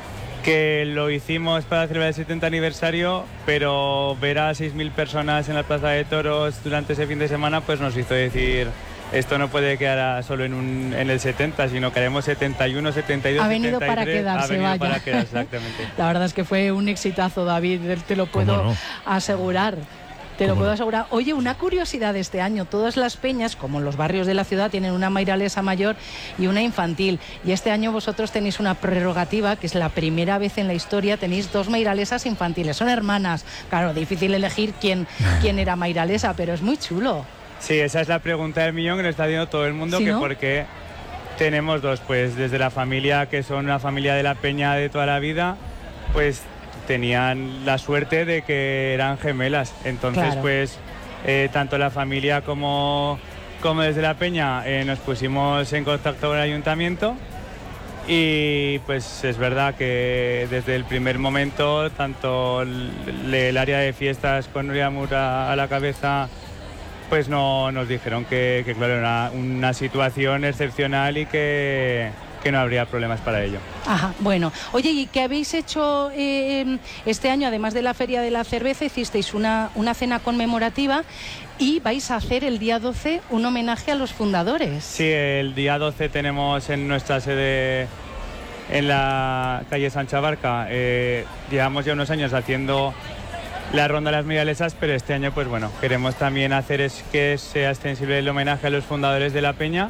que lo hicimos para celebrar el setenta aniversario, pero ver a seis mil personas en la Plaza de Toros durante ese fin de semana pues nos hizo decir: esto no puede quedar solo en, un, en el setenta, sino que haremos setenta y uno, setenta y dos, ha venido setenta y tres, para quedarse, ha venido vaya. para quedarse, exactamente. La verdad es que fue un exitazo, David, te lo puedo no? asegurar. Te lo puedo asegurar. Oye, una curiosidad de este año: todas las peñas, como los barrios de la ciudad, tienen una mairalesa mayor y una infantil. Y este año vosotros tenéis una prerrogativa, que es la primera vez en la historia, tenéis dos mairalesas infantiles. Son hermanas. Claro, difícil elegir quién, quién era mairalesa, pero es muy chulo. Sí, esa es la pregunta del millón que nos está haciendo todo el mundo, ¿sí, que no? ¿Por qué tenemos dos? Pues desde la familia, que son una familia de la peña de toda la vida, pues tenían la suerte de que eran gemelas. Entonces, claro. pues eh, tanto la familia como, como desde la peña eh, nos pusimos en contacto con el ayuntamiento, y pues es verdad que desde el primer momento, tanto el, el área de fiestas con Nuria Mura a la cabeza, pues no, nos dijeron que, que claro, era una situación excepcional y que que no habría problemas para ello. Ajá, bueno. Oye, ¿y qué habéis hecho eh, este año? Además de la Feria de la Cerveza, hicisteis una, una cena conmemorativa y vais a hacer el día doce un homenaje a los fundadores. Sí, el día doce tenemos en nuestra sede en la calle Sancha Barca, eh, llevamos ya unos años haciendo la ronda de las mairalesas, pero este año pues bueno, queremos también hacer es que sea extensible el homenaje a los fundadores de la peña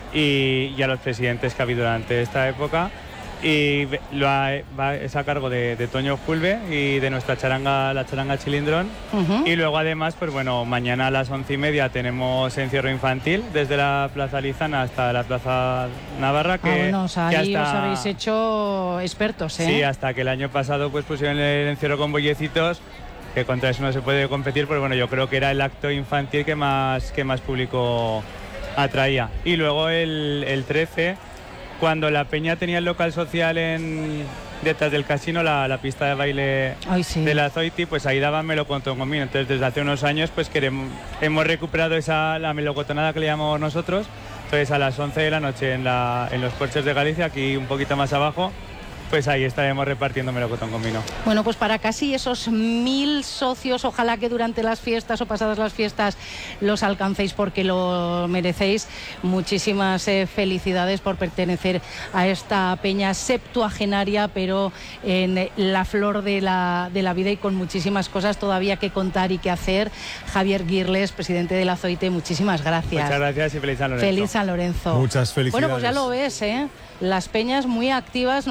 y, y a los presidentes que ha habido durante esta época, y lo ha, va, es a cargo de, de Toño Fulve y de nuestra charanga, la charanga Chilindrón. Uh-huh. Y luego además, pues bueno, mañana a las once y media tenemos encierro infantil desde la Plaza Lizana hasta la Plaza Navarra, que, ah, bueno, o sea, que ahí hasta, os habéis hecho expertos, ¿eh? Sí, hasta que el año pasado pues pusieron el encierro con bollecitos, que contra eso no se puede competir, pero bueno, yo creo que era el acto infantil que más, que más público atraía. Y luego el, el trece, cuando la peña tenía el local social en detrás del casino, la, la pista de baile Ay, sí. de la Zoiti, pues ahí daban melocotón conmigo. Entonces desde hace unos años pues queremos, hemos recuperado esa, la melocotonada que le llamamos nosotros. Entonces a las once de la noche en, la, en los Porches de Galicia, aquí un poquito más abajo, pues ahí estaremos repartiendo melocotón con vino. Bueno, pues para casi esos mil socios, ojalá que durante las fiestas o pasadas las fiestas los alcancéis, porque lo merecéis. Muchísimas eh, felicidades por pertenecer a esta peña septuagenaria, pero en la flor de la, de la vida y con muchísimas cosas todavía que contar y que hacer. Javier Girles, presidente de la Zoite, muchísimas gracias. Muchas gracias y feliz San Lorenzo. Feliz San Lorenzo. Muchas felicidades. Bueno, pues ya lo ves, ¿eh? Las peñas muy activas. Nosotros iremos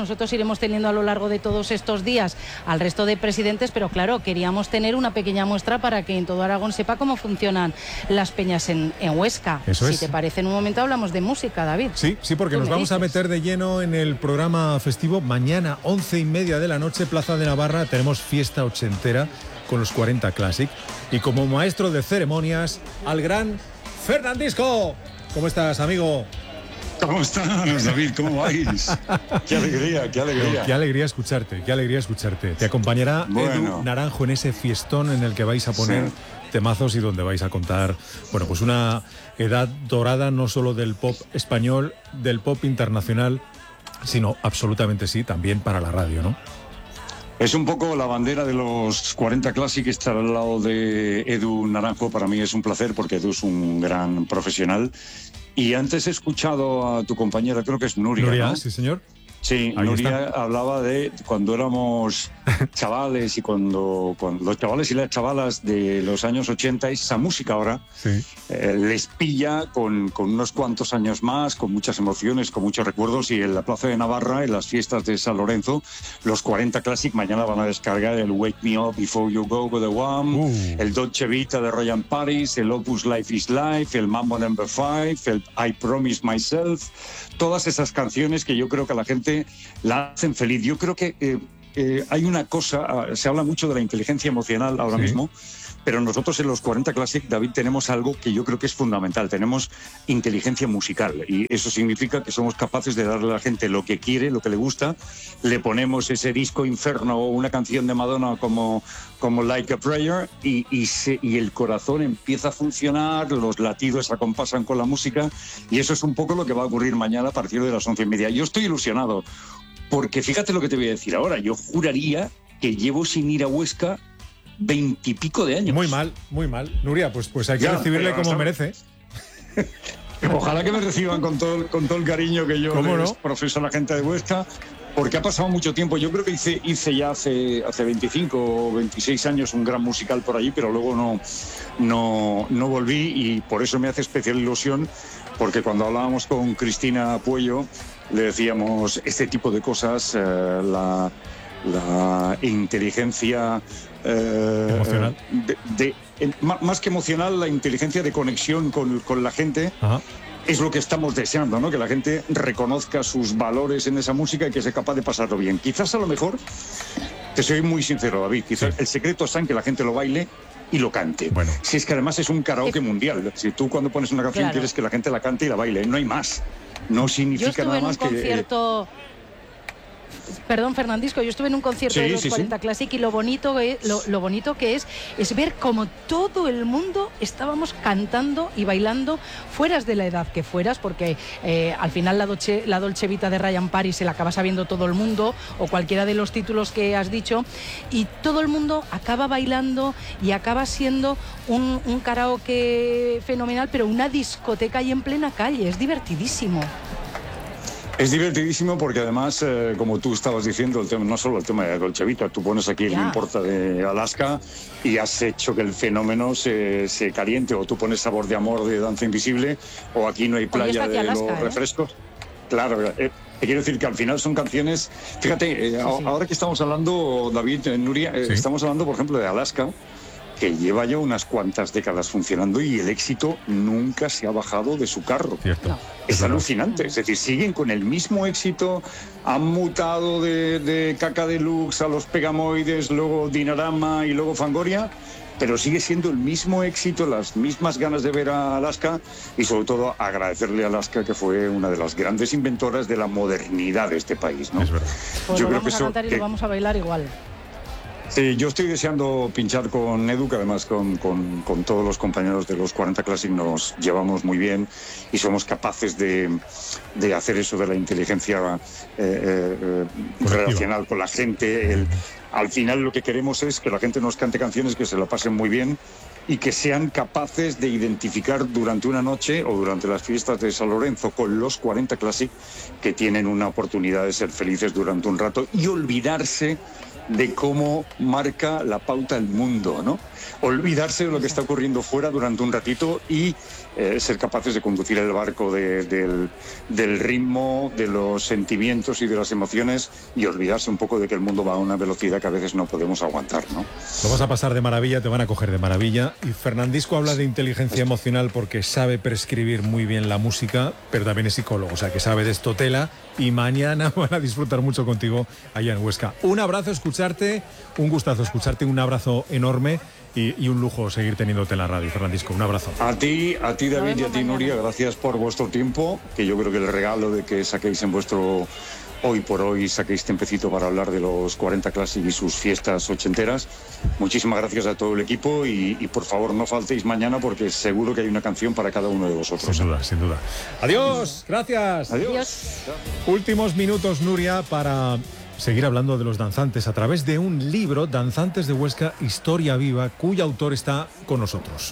iremos teniendo a lo largo de todos estos días al resto de presidentes, pero claro, queríamos tener una pequeña muestra para que en todo Aragón sepa cómo funcionan las peñas en, en Huesca. Eso si es. te parece, en un momento hablamos de música, David. Sí, sí, porque Tú nos me vamos a dices. meter de lleno en el programa festivo. Mañana, once y media de la noche, Plaza de Navarra, tenemos fiesta ochentera con los cuarenta Classic. Y como maestro de ceremonias, al gran Fernandisco. ¿Cómo estás, amigo? ¿Cómo estás, David? ¿Cómo vais? Qué alegría, qué alegría. No, qué alegría escucharte, qué alegría escucharte. Te acompañará Bueno. Edu Naranjo en ese fiestón en el que vais a poner Sí. temazos y donde vais a contar, bueno, pues una edad dorada no solo del pop español, del pop internacional, sino absolutamente sí, también para la radio, ¿no? Es un poco la bandera de los cuarenta Classic, estar al lado de Edu Naranjo. Para mí es un placer porque Edu es un gran profesional. Y antes he escuchado a tu compañera, creo que es Nuria, Nuria, ¿no? sí, señor. Sí, Ahí Nuria está. hablaba de cuando éramos chavales y cuando, cuando los chavales y las chavalas de los años ochenta, esa música ahora Sí. eh, les pilla con, con unos cuantos años más, con muchas emociones, con muchos recuerdos, y en la Plaza de Navarra, en las fiestas de San Lorenzo, los cuarenta Classic mañana van a descargar el Wake Me Up Before You Go with the One, Uh. el Dolce Vita de Ryan Paris, el Opus Life is Life, el Mambo Number Five, el I Promise Myself, todas esas canciones que yo creo que a la gente la hacen feliz. Yo creo que eh, eh, hay una cosa, ah, se habla mucho de la inteligencia emocional ahora Sí. mismo, pero nosotros en los cuarenta Classic, David, tenemos algo que yo creo que es fundamental. Tenemos inteligencia musical, y eso significa que somos capaces de darle a la gente lo que quiere, lo que le gusta. Le ponemos ese disco Inferno o una canción de Madonna como, como Like a Prayer y, y, se, y el corazón empieza a funcionar, los latidos se acompasan con la música, y eso es un poco lo que va a ocurrir mañana a partir de las once y media. Yo estoy ilusionado, porque fíjate lo que te voy a decir ahora. Yo juraría que llevo sin ir a Huesca veintipico de años. Muy mal, muy mal. Nuria, pues, pues hay que Ya, recibirle pero como hasta- merece. Ojalá que me reciban con todo, el- con todo el cariño que yo ¿Cómo les no? profeso a la gente de Huesca, porque ha pasado mucho tiempo. Yo creo que hice, hice ya hace, hace veinticinco o veintiséis años un gran musical por allí, pero luego no, no, no volví, y por eso me hace especial ilusión, porque cuando hablábamos con Cristina Puello, le decíamos este tipo de cosas, eh, la, la inteligencia eh, Emocional. de- de- en- má- más que emocional, la inteligencia de conexión con, con la gente. Ajá. Es lo que estamos deseando, ¿no? Que la gente reconozca sus valores en esa música y que sea capaz de pasarlo bien. Quizás a lo mejor, te soy muy sincero, David, quizás el secreto está en que la gente lo baile y lo cante. Bueno. Si es que además es un karaoke mundial. Si tú cuando pones una canción Claro. quieres que la gente la cante y la baile, no hay más. No Yo significa estuve nada en un más que... concierto... Perdón, Fernandisco, yo estuve en un concierto Sí, de los sí, sí. cuarenta Classic, y lo bonito, es, lo, lo bonito que es es ver cómo todo el mundo estábamos cantando y bailando, fueras de la edad que fueras, porque eh, al final la Dolce, la Dolce Vita de Ryan Paris se la acaba sabiendo todo el mundo, o cualquiera de los títulos que has dicho, y todo el mundo acaba bailando y acaba siendo un, un karaoke fenomenal, pero una discoteca ahí en plena calle. Es divertidísimo. Es divertidísimo porque además, eh, como tú estabas diciendo, el tema, no solo el tema de Dolce Vita, tú pones aquí el Ya. No Importa de Alaska y has hecho que el fenómeno se, se caliente, o tú pones Sabor de Amor de Danza Invisible, o Aquí no hay playa está de aquí Alaska, los ¿eh? refrescos. Claro, eh, te quiero decir que al final son canciones... Fíjate, eh, a- ahora que estamos hablando, David, eh, Nuria, eh, Sí. estamos hablando, por ejemplo, de Alaska, que lleva ya unas cuantas décadas funcionando, y el éxito nunca se ha bajado de su carro. Cierto. Es verdad. alucinante, es decir, siguen con el mismo éxito, han mutado de, de Caca Deluxe a los Pegamoides, luego Dinarama y luego Fangoria, pero sigue siendo el mismo éxito, las mismas ganas de ver a Alaska, y sobre todo agradecerle a Alaska, que fue una de las grandes inventoras de la modernidad de este país, ¿no? Es verdad. Pues Yo lo creo vamos que a eso... cantar y que- lo vamos a bailar igual. Sí, yo estoy deseando pinchar con Edu, que además con, con- con todos los compañeros de los cuarenta Classic nos llevamos muy bien y somos capaces de, de hacer eso de la inteligencia eh, eh, relacional con la gente. El- al final lo que queremos es que la gente nos cante canciones que se la pasen muy bien y que sean capaces de identificar durante una noche o durante las fiestas de San Lorenzo con los cuarenta Classic, que tienen una oportunidad de ser felices durante un rato y olvidarse de cómo marca la pauta el mundo, ¿no? Olvidarse de lo que está ocurriendo fuera durante un ratito y eh, ser capaces de conducir el barco de, del, del ritmo, de los sentimientos y de las emociones, y olvidarse un poco de que el mundo va a una velocidad que a veces no podemos aguantar, ¿no? Lo vas a pasar de maravilla, te van a coger de maravilla. Y Fernandisco habla de inteligencia emocional porque sabe prescribir muy bien la música, pero también es psicólogo, o sea que sabe de esto tela, y mañana van a disfrutar mucho contigo allá en Huesca. Un abrazo, escucharte, un gustazo escucharte, un abrazo enorme. Y, y un lujo seguir teniéndote en la radio, Fernandisco. Un abrazo. A ti, a ti David y a ti Nuria, gracias por vuestro tiempo, que yo creo que el regalo de que saquéis en vuestro hoy por hoy, saquéis tiempecito para hablar de los cuarenta Classic y sus fiestas ochenteras. Muchísimas gracias a todo el equipo y, y por favor no faltéis mañana porque seguro que hay una canción para cada uno de vosotros. Sin duda, sin duda. Adiós, gracias. Adiós. Adiós. Últimos minutos, Nuria, para seguir hablando de los danzantes a través de un libro, Danzantes de Huesca, Historia Viva, cuyo autor está con nosotros.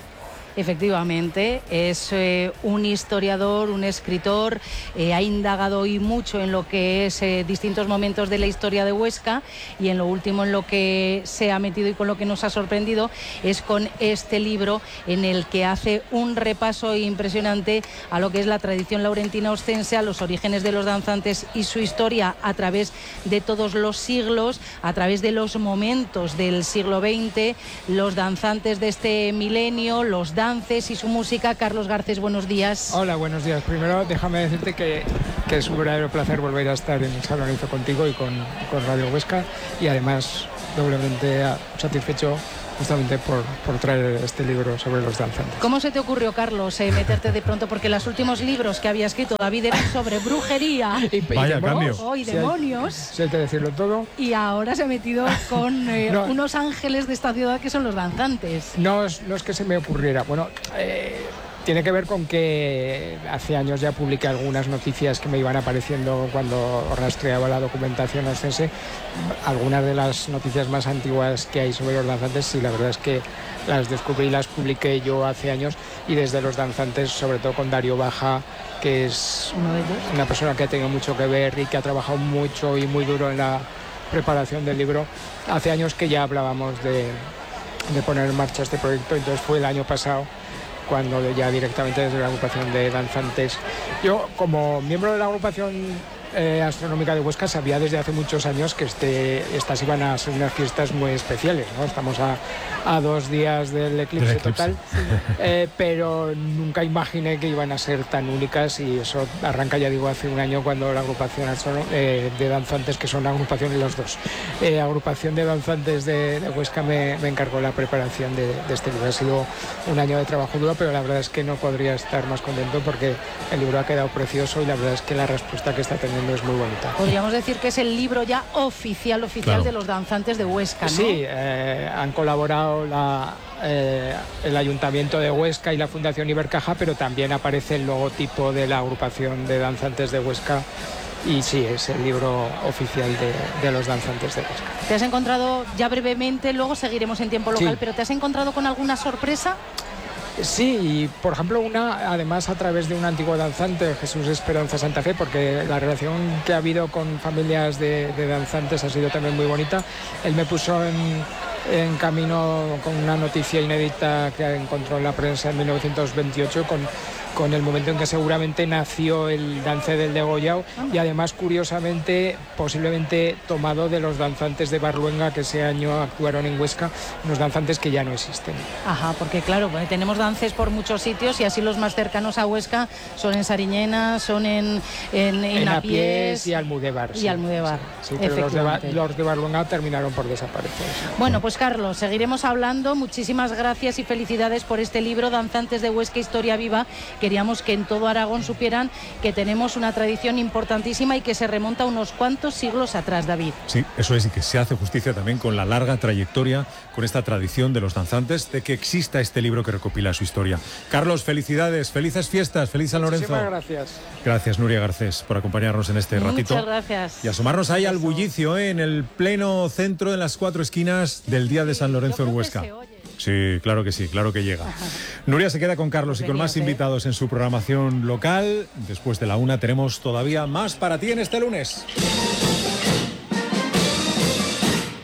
Efectivamente, es eh, un historiador, un escritor, eh, ha indagado hoy mucho en lo que es eh, distintos momentos de la historia de Huesca, y en lo último en lo que se ha metido y con lo que nos ha sorprendido es con este libro en el que hace un repaso impresionante a lo que es la tradición laurentina oscense, a los orígenes de los danzantes y su historia a través de todos los siglos, a través de los momentos del siglo veinte, los danzantes de este milenio, los danzantes y su música. Carlos Garcés, buenos días. Hola, buenos días. Primero, déjame decirte que, que es un verdadero placer volver a estar en San Lorenzo contigo y con, con Radio Huesca, y además doblemente satisfecho justamente por, por traer este libro sobre los danzantes. ¿Cómo se te ocurrió, Carlos, eh, meterte de pronto? Porque los últimos libros que había escrito David eran sobre brujería y, Vaya y cambio. Oh, y Si demonios. Si hay que decirlo todo. Y ahora se ha metido con eh, no, unos ángeles de esta ciudad que son los danzantes. No es, no es que se me ocurriera. Bueno, eh, tiene que ver con que hace años ya publiqué algunas noticias que me iban apareciendo cuando rastreaba la documentación oscense. Algunas de las noticias más antiguas que hay sobre los danzantes, sí, la verdad es que las descubrí y las publiqué yo hace años, y desde los danzantes, sobre todo con Darío Baja, que es una persona que ha tenido mucho que ver y que ha trabajado mucho y muy duro en la preparación del libro. Hace años que ya hablábamos de, de poner en marcha este proyecto, entonces fue el año pasado cuando ya directamente desde la agrupación de danzantes. Yo, como miembro de la agrupación eh, astronómica de Huesca, sabía desde hace muchos años que este, estas iban a ser unas fiestas muy especiales, ¿no? Estamos a, a dos días del eclipse, del eclipse. total, eh, pero nunca imaginé que iban a ser tan únicas, y eso arranca, ya digo, hace un año cuando la agrupación eh, de danzantes, que son agrupaciones los dos, eh, agrupación de danzantes de, de Huesca me, me encargó la preparación de, de este libro. Ha sido un año de trabajo duro, pero la verdad es que no podría estar más contento porque el libro ha quedado precioso y la verdad es que la respuesta que está teniendo es muy bonita. Podríamos decir que es el libro ya oficial, oficial claro. de los danzantes de Huesca, ¿no? Sí, eh, han colaborado la, eh, el Ayuntamiento de Huesca y la Fundación Ibercaja, pero también aparece el logotipo de la agrupación de danzantes de Huesca. Y sí, es el libro oficial de, de los danzantes de Huesca. ¿Te has encontrado, ya brevemente, luego seguiremos en tiempo local, sí. pero te has encontrado con alguna sorpresa? Sí, y por ejemplo una, además a través de un antiguo danzante, Jesús Esperanza Santa Fe, porque la relación que ha habido con familias de, de danzantes ha sido también muy bonita. Él me puso en, en camino con una noticia inédita que encontró en la prensa en mil novecientos veintiocho con, con el momento en que seguramente nació el dance del degollao, y además curiosamente posiblemente tomado de los danzantes de Barluenga que ese año actuaron en Huesca, unos danzantes que ya no existen. Ajá, porque claro, tenemos dances por muchos sitios y así los más cercanos a Huesca son en Sariñena, son en en, en, en Apiés y Almudévar. Y sí, Almudévar, sí, sí, pero los de, los de Barluenga terminaron por desaparecer. Bueno, pues Carlos, seguiremos hablando. Muchísimas gracias y felicidades por este libro, Danzantes de Huesca, Historia Viva. Queríamos que en todo Aragón supieran que tenemos una tradición importantísima y que se remonta a unos cuantos siglos atrás, David. Sí, eso es, y que se hace justicia también con la larga trayectoria, con esta tradición de los danzantes, de que exista este libro que recopila su historia. Carlos, felicidades, felices fiestas, feliz San Lorenzo. Muchísimas gracias. Gracias, Nuria Garcés, por acompañarnos en este Muchas ratito. Muchas gracias. Y asomarnos ahí al bullicio, ¿eh? en el pleno centro, en las cuatro esquinas del Día de San Lorenzo en Huesca. Sí, claro que sí, claro que llega. Nuria se queda con Carlos y con más invitados en su programación local. Después de la una tenemos todavía más para ti en este lunes.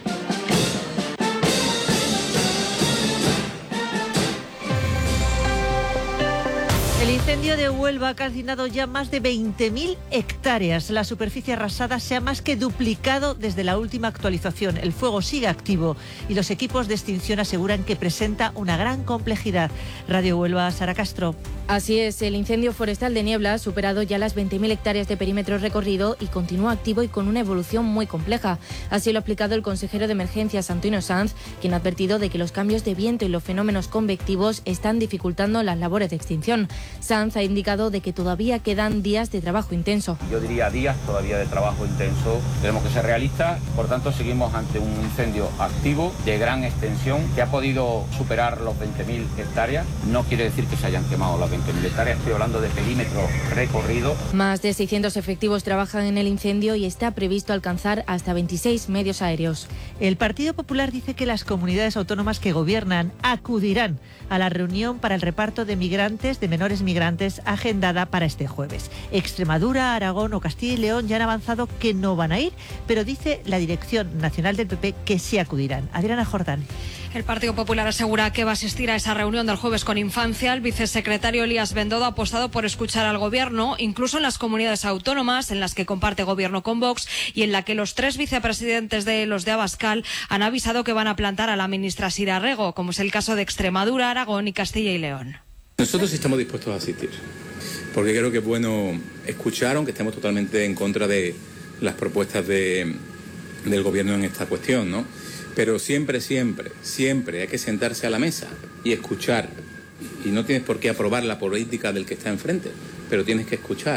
incendio de Huelva ha calcinado ya más de veinte mil hectáreas. La superficie arrasada se ha más que duplicado desde la última actualización. El fuego sigue activo y los equipos de extinción aseguran que presenta una gran complejidad. Radio Huelva, Sara Castro. Así es, el incendio forestal de Niebla ha superado ya las veinte mil hectáreas de perímetro recorrido y continúa activo y con una evolución muy compleja. Así lo ha explicado el consejero de Emergencias, Antonio Sanz, quien ha advertido de que los cambios de viento y los fenómenos convectivos están dificultando las labores de extinción. Sanz ha indicado de que todavía quedan días de trabajo intenso. Yo diría días todavía de trabajo intenso. Tenemos que ser realistas, por tanto seguimos ante un incendio activo de gran extensión que ha podido superar los veinte mil hectáreas. No quiere decir que se hayan quemado las veinte mil hectáreas, estoy hablando de perímetro recorrido. Más de seiscientos efectivos trabajan en el incendio y está previsto alcanzar hasta veintiséis medios aéreos. El Partido Popular dice que las comunidades autónomas que gobiernan acudirán a la reunión para el reparto de migrantes, de menores migrantes, agendada para este jueves. Extremadura, Aragón o Castilla y León ya han avanzado que no van a ir, pero dice la Dirección Nacional del P P que sí acudirán. Adriana Jordán. El Partido Popular asegura que va a asistir a esa reunión del jueves con Infancia. El vicesecretario Elías Bendodo ha apostado por escuchar al Gobierno, incluso en las comunidades autónomas en las que comparte Gobierno con Vox y en la que los tres vicepresidentes de los de Abascal han avisado que van a plantar a la ministra Sira Rego, como es el caso de Extremadura, Aragón y Castilla y León. Nosotros estamos dispuestos a asistir, porque creo que es bueno escuchar, aunque estemos totalmente en contra de las propuestas de, del Gobierno en esta cuestión, ¿no? Pero siempre, siempre, siempre hay que sentarse a la mesa y escuchar. Y no tienes por qué aprobar la política del que está enfrente, pero tienes que escuchar.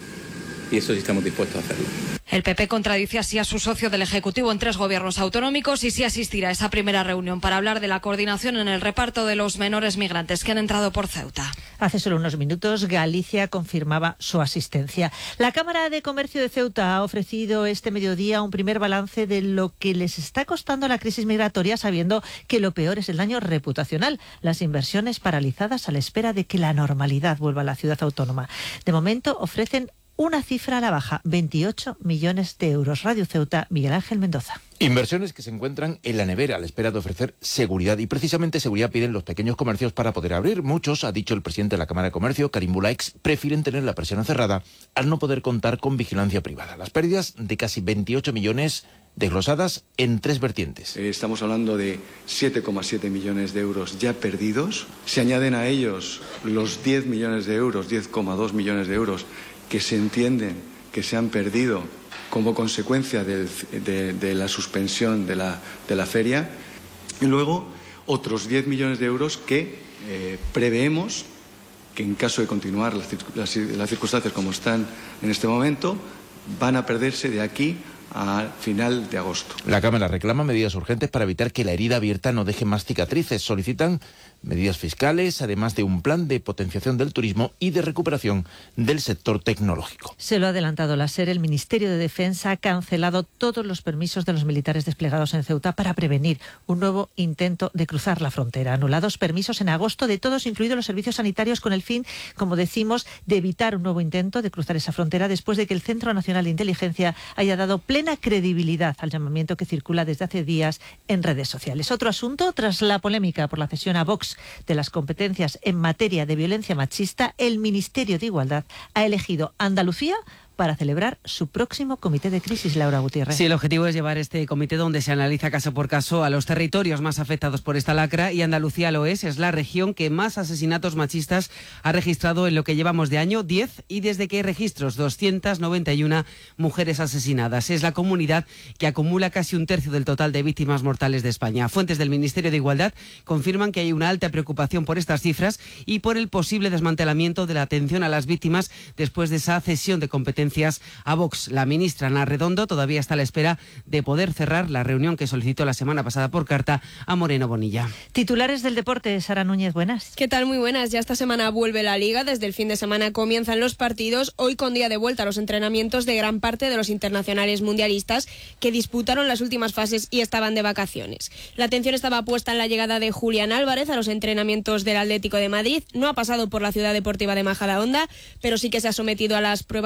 Y eso sí estamos dispuestos a hacerlo. El P P contradice así a su socio del Ejecutivo en tres gobiernos autonómicos y sí asistirá a esa primera reunión para hablar de la coordinación en el reparto de los menores migrantes que han entrado por Ceuta. Hace solo unos minutos Galicia confirmaba su asistencia. La Cámara de Comercio de Ceuta ha ofrecido este mediodía un primer balance de lo que les está costando la crisis migratoria, sabiendo que lo peor es el daño reputacional, las inversiones paralizadas a la espera de que la normalidad vuelva a la ciudad autónoma. De momento ofrecen una cifra a la baja, veintiocho millones de euros. Radio Ceuta, Miguel Ángel Mendoza. Inversiones que se encuentran en la nevera a la espera de ofrecer seguridad, y precisamente seguridad piden los pequeños comercios para poder abrir. Muchos, ha dicho el presidente de la Cámara de Comercio, Karim Bulaix, prefieren tener la persiana cerrada al no poder contar con vigilancia privada. Las pérdidas de casi veintiocho millones desglosadas en tres vertientes. Estamos hablando de siete coma siete millones de euros ya perdidos. Se añaden a ellos los diez millones de euros, diez coma dos millones de euros que se entienden que se han perdido como consecuencia del, de, de la suspensión de la, de la feria, y luego otros diez millones de euros que eh, preveemos que en caso de continuar las, las, las circunstancias como están en este momento, van a perderse de aquí a final de agosto. La Cámara reclama medidas urgentes para evitar que la herida abierta no deje más cicatrices. Solicitan medidas fiscales, además de un plan de potenciación del turismo y de recuperación del sector tecnológico. Se lo ha adelantado la SER. El Ministerio de Defensa ha cancelado todos los permisos de los militares desplegados en Ceuta para prevenir un nuevo intento de cruzar la frontera. Anulados permisos en agosto de todos, incluidos los servicios sanitarios, con el fin, como decimos, de evitar un nuevo intento de cruzar esa frontera después de que el Centro Nacional de Inteligencia haya dado plena credibilidad al llamamiento que circula desde hace días en redes sociales. Otro asunto, tras la polémica por la cesión a Vox de las competencias en materia de violencia machista, el Ministerio de Igualdad ha elegido Andalucía para celebrar su próximo comité de crisis. Laura Gutiérrez. Sí, el objetivo es llevar este comité donde se analiza caso por caso a los territorios más afectados por esta lacra, y Andalucía lo es, es la región que más asesinatos machistas ha registrado en lo que llevamos de año, diez, y desde que hay registros, doscientas noventa y una mujeres asesinadas. Es la comunidad que acumula casi un tercio del total de víctimas mortales de España. Fuentes del Ministerio de Igualdad confirman que hay una alta preocupación por estas cifras y por el posible desmantelamiento de la atención a las víctimas después de esa cesión de competencias a Vox. La ministra Ana Redondo todavía está a la espera de poder cerrar la reunión que solicitó la semana pasada por carta a Moreno Bonilla. Titulares del deporte, Sara Núñez, buenas. ¿Qué tal? Muy buenas. Ya esta semana vuelve la Liga. Desde el fin de semana comienzan los partidos. Hoy con día de vuelta a los entrenamientos de gran parte de los internacionales mundialistas que disputaron las últimas fases y estaban de vacaciones. La atención estaba puesta en la llegada de Julián Álvarez a los entrenamientos del Atlético de Madrid. No ha pasado por la Ciudad Deportiva de Majadahonda, pero sí que se ha sometido a las pruebas médicas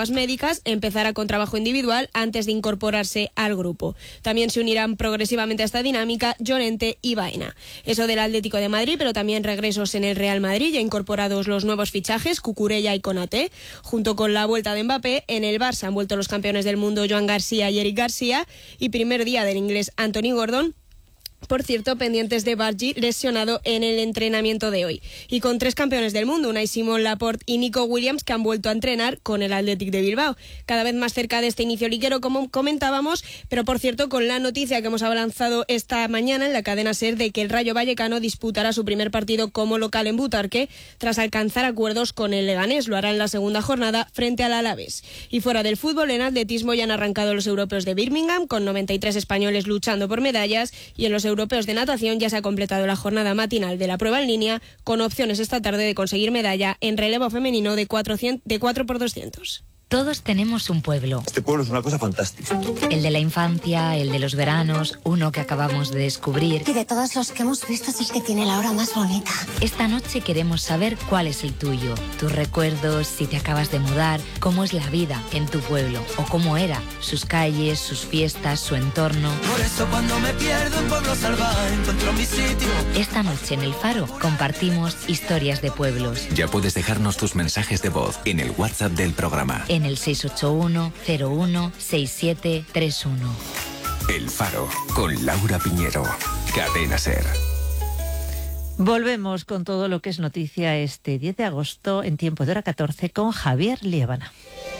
parejas empezará con trabajo individual antes de incorporarse al grupo. También se unirán progresivamente a esta dinámica Llorente y Baena. Eso del Atlético de Madrid, pero también regresos en el Real Madrid, ya incorporados los nuevos fichajes, Cucurella y Konaté. Junto con la vuelta de Mbappé, en el Barça han vuelto los campeones del mundo Joan García y Eric García, y primer día del inglés Anthony Gordon. Por cierto, pendientes de Bargi, lesionado en el entrenamiento de hoy. Y con tres campeones del mundo, Unai Simón, Laporte y Nico Williams, que han vuelto a entrenar con el Athletic de Bilbao. Cada vez más cerca de este inicio liguero, como comentábamos, pero por cierto, con la noticia que hemos avanzado esta mañana en la cadena SER de que el Rayo Vallecano disputará su primer partido como local en Butarque, tras alcanzar acuerdos con el Leganés. Lo hará en la segunda jornada frente al Alavés. Y fuera del fútbol, en atletismo ya han arrancado los europeos de Birmingham, con noventa y tres españoles luchando por medallas, y en los europeos de natación ya se ha completado la jornada matinal de la prueba en línea, con opciones esta tarde de conseguir medalla en relevo femenino de cuatro por doscientos. Todos tenemos un pueblo. Este pueblo es una cosa fantástica. El de la infancia, el de los veranos, uno que acabamos de descubrir. Y de todos los que hemos visto es el que tiene la hora más bonita. Esta noche queremos saber cuál es el tuyo. Tus recuerdos, si te acabas de mudar, cómo es la vida en tu pueblo o cómo era, sus calles, sus fiestas, su entorno. Por eso cuando me pierdo en Pueblo Salvaje encuentro mi sitio. Esta noche en El Faro compartimos historias de pueblos. Ya puedes dejarnos tus mensajes de voz en el WhatsApp del programa. En el seis ocho uno cero uno seis siete tres uno. El Faro, con Laura Piñero. Cadena SER. Volvemos con todo lo que es noticia este diez de agosto en tiempo de hora catorce con Javier Liébana.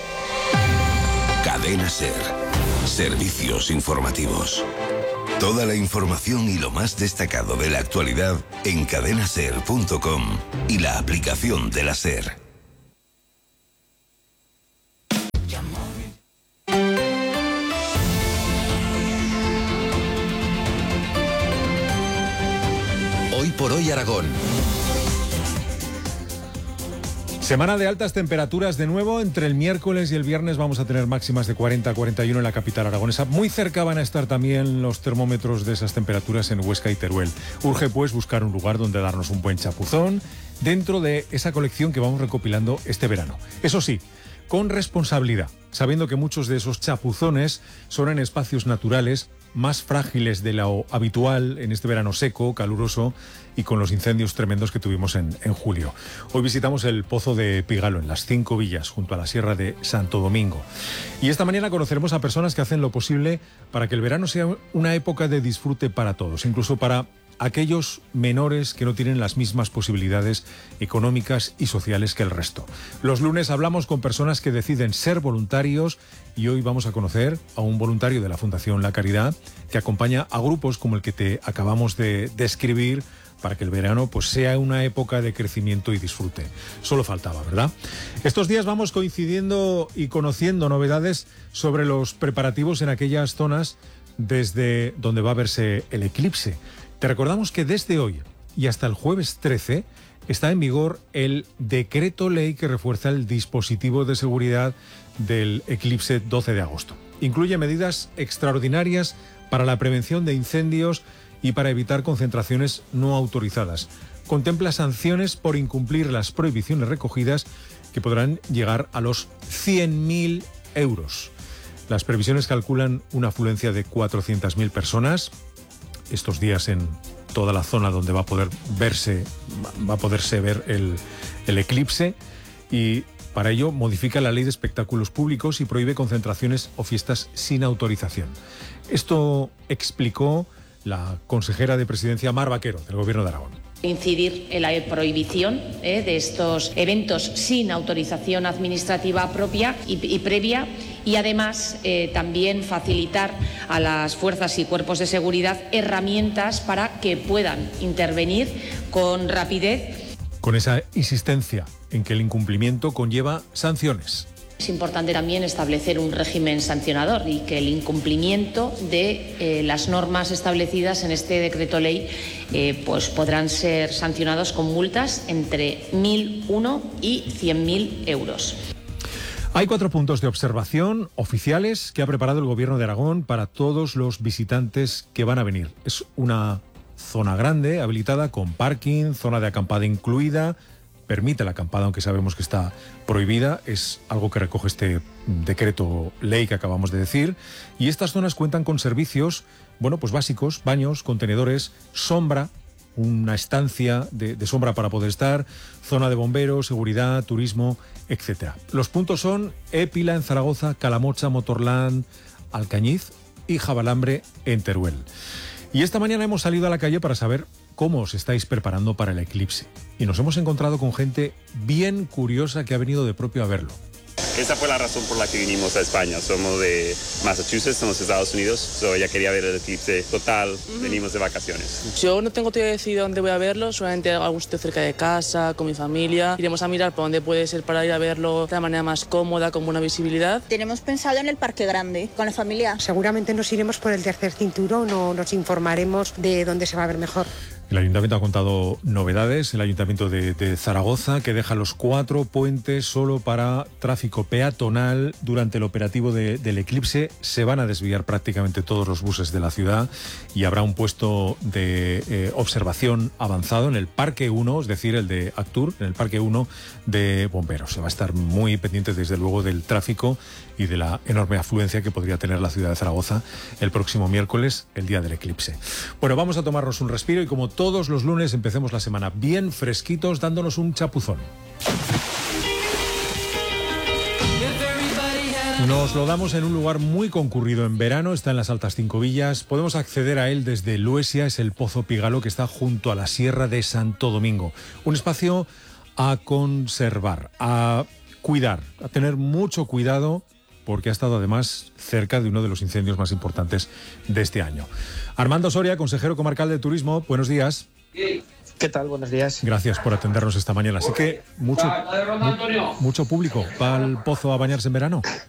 Cadena SER. Servicios informativos. Toda la información y lo más destacado de la actualidad en cadena ser punto com y la aplicación de la SER. Hoy por hoy Aragón. Semana de altas temperaturas de nuevo. Entre el miércoles y el viernes vamos a tener máximas de cuarenta a cuarenta y uno en la capital aragonesa. Muy cerca van a estar también los termómetros de esas temperaturas en Huesca y Teruel. Urge pues buscar un lugar donde darnos un buen chapuzón dentro de esa colección que vamos recopilando este verano. Eso sí, con responsabilidad, sabiendo que muchos de esos chapuzones son en espacios naturales más frágiles de lo habitual en este verano seco, caluroso y con los incendios tremendos que tuvimos en, en julio. Hoy visitamos el Pozo de Pigalo, en las Cinco Villas, junto a la Sierra de Santo Domingo. Y esta mañana conoceremos a personas que hacen lo posible para que el verano sea una época de disfrute para todos, incluso para aquellos menores que no tienen las mismas posibilidades económicas y sociales que el resto. Los lunes hablamos con personas que deciden ser voluntarios y hoy vamos a conocer a un voluntario de la Fundación La Caridad que acompaña a grupos como el que te acabamos de describir para que el verano pues sea una época de crecimiento y disfrute. Solo faltaba, ¿verdad? Estos días vamos coincidiendo y conociendo novedades sobre los preparativos en aquellas zonas desde donde va a verse el eclipse. Te recordamos que desde hoy y hasta el jueves trece está en vigor el decreto ley que refuerza el dispositivo de seguridad del eclipse doce de agosto. Incluye medidas extraordinarias para la prevención de incendios y para evitar concentraciones no autorizadas. Contempla sanciones por incumplir las prohibiciones recogidas que podrán llegar a los cien mil euros. Las previsiones calculan una afluencia de cuatrocientas mil personas estos días en toda la zona donde va a poder verse, va a poderse ver el, el eclipse, y para ello modifica la ley de espectáculos públicos y prohíbe concentraciones o fiestas sin autorización. Esto explicó la consejera de Presidencia Mar Vaquero del Gobierno de Aragón. Incidir en la prohibición eh, de estos eventos sin autorización administrativa propia y, y previa, y además eh, también facilitar a las fuerzas y cuerpos de seguridad herramientas para que puedan intervenir con rapidez. Con esa insistencia en que el incumplimiento conlleva sanciones. Es importante también establecer un régimen sancionador y que el incumplimiento de eh, las normas establecidas en este decreto ley eh, pues podrán ser sancionados con multas entre mil uno y cien mil euros. Hay cuatro puntos de observación oficiales que ha preparado el Gobierno de Aragón para todos los visitantes que van a venir. Es una zona grande, habilitada con parking, zona de acampada incluida, permite la acampada, aunque sabemos que está prohibida. Es algo que recoge este decreto ley que acabamos de decir. Y estas zonas cuentan con servicios, bueno, pues básicos: baños, contenedores, sombra, una estancia de, de sombra para poder estar, zona de bomberos, seguridad, turismo, etcétera. Los puntos son Épila en Zaragoza, Calamocha, Motorland, Alcañiz y Jabalambre en Teruel. Y esta mañana hemos salido a la calle para saber cómo os estáis preparando para el eclipse. Y nos hemos encontrado con gente bien curiosa que ha venido de propio a verlo. Esa fue la razón por la que vinimos a España. Somos de Massachusetts, en los Estados Unidos. So ella quería ver el eclipse total. Uh-huh. Venimos de vacaciones. Yo no tengo todavía decidido dónde voy a verlo, solamente algún sitio cerca de casa, con mi familia. Iremos a mirar por dónde puede ser para ir a verlo de la manera más cómoda, con buena visibilidad. Tenemos pensado en el Parque Grande, con la familia. Seguramente nos iremos por el tercer cinturón o nos informaremos de dónde se va a ver mejor. El Ayuntamiento ha contado novedades, el Ayuntamiento de, de Zaragoza, que deja los cuatro puentes solo para tráfico peatonal. Durante el operativo de, del eclipse se van a desviar prácticamente todos los buses de la ciudad y habrá un puesto de eh, observación avanzado en el Parque uno, es decir, el de Actur, en el Parque uno de Bomberos. Se va a estar muy pendiente, desde luego, del tráfico y de la enorme afluencia que podría tener la ciudad de Zaragoza el próximo miércoles, el día del eclipse. Bueno, vamos a tomarnos un respiro y, como todos los lunes, empecemos la semana bien fresquitos, dándonos un chapuzón. Nos lo damos en un lugar muy concurrido en verano, está en las Altas Cinco Villas. Podemos acceder a él desde Luesia, es el Pozo Pígalo, que está junto a la Sierra de Santo Domingo. Un espacio a conservar, a cuidar, a tener mucho cuidado, porque ha estado además cerca de uno de los incendios más importantes de este año. Armando Soria, consejero comarcal de Turismo, buenos días. ¿Qué tal? Buenos días. Gracias por atendernos esta mañana. Así que mucho, mu- mucho público va al pozo a bañarse en verano.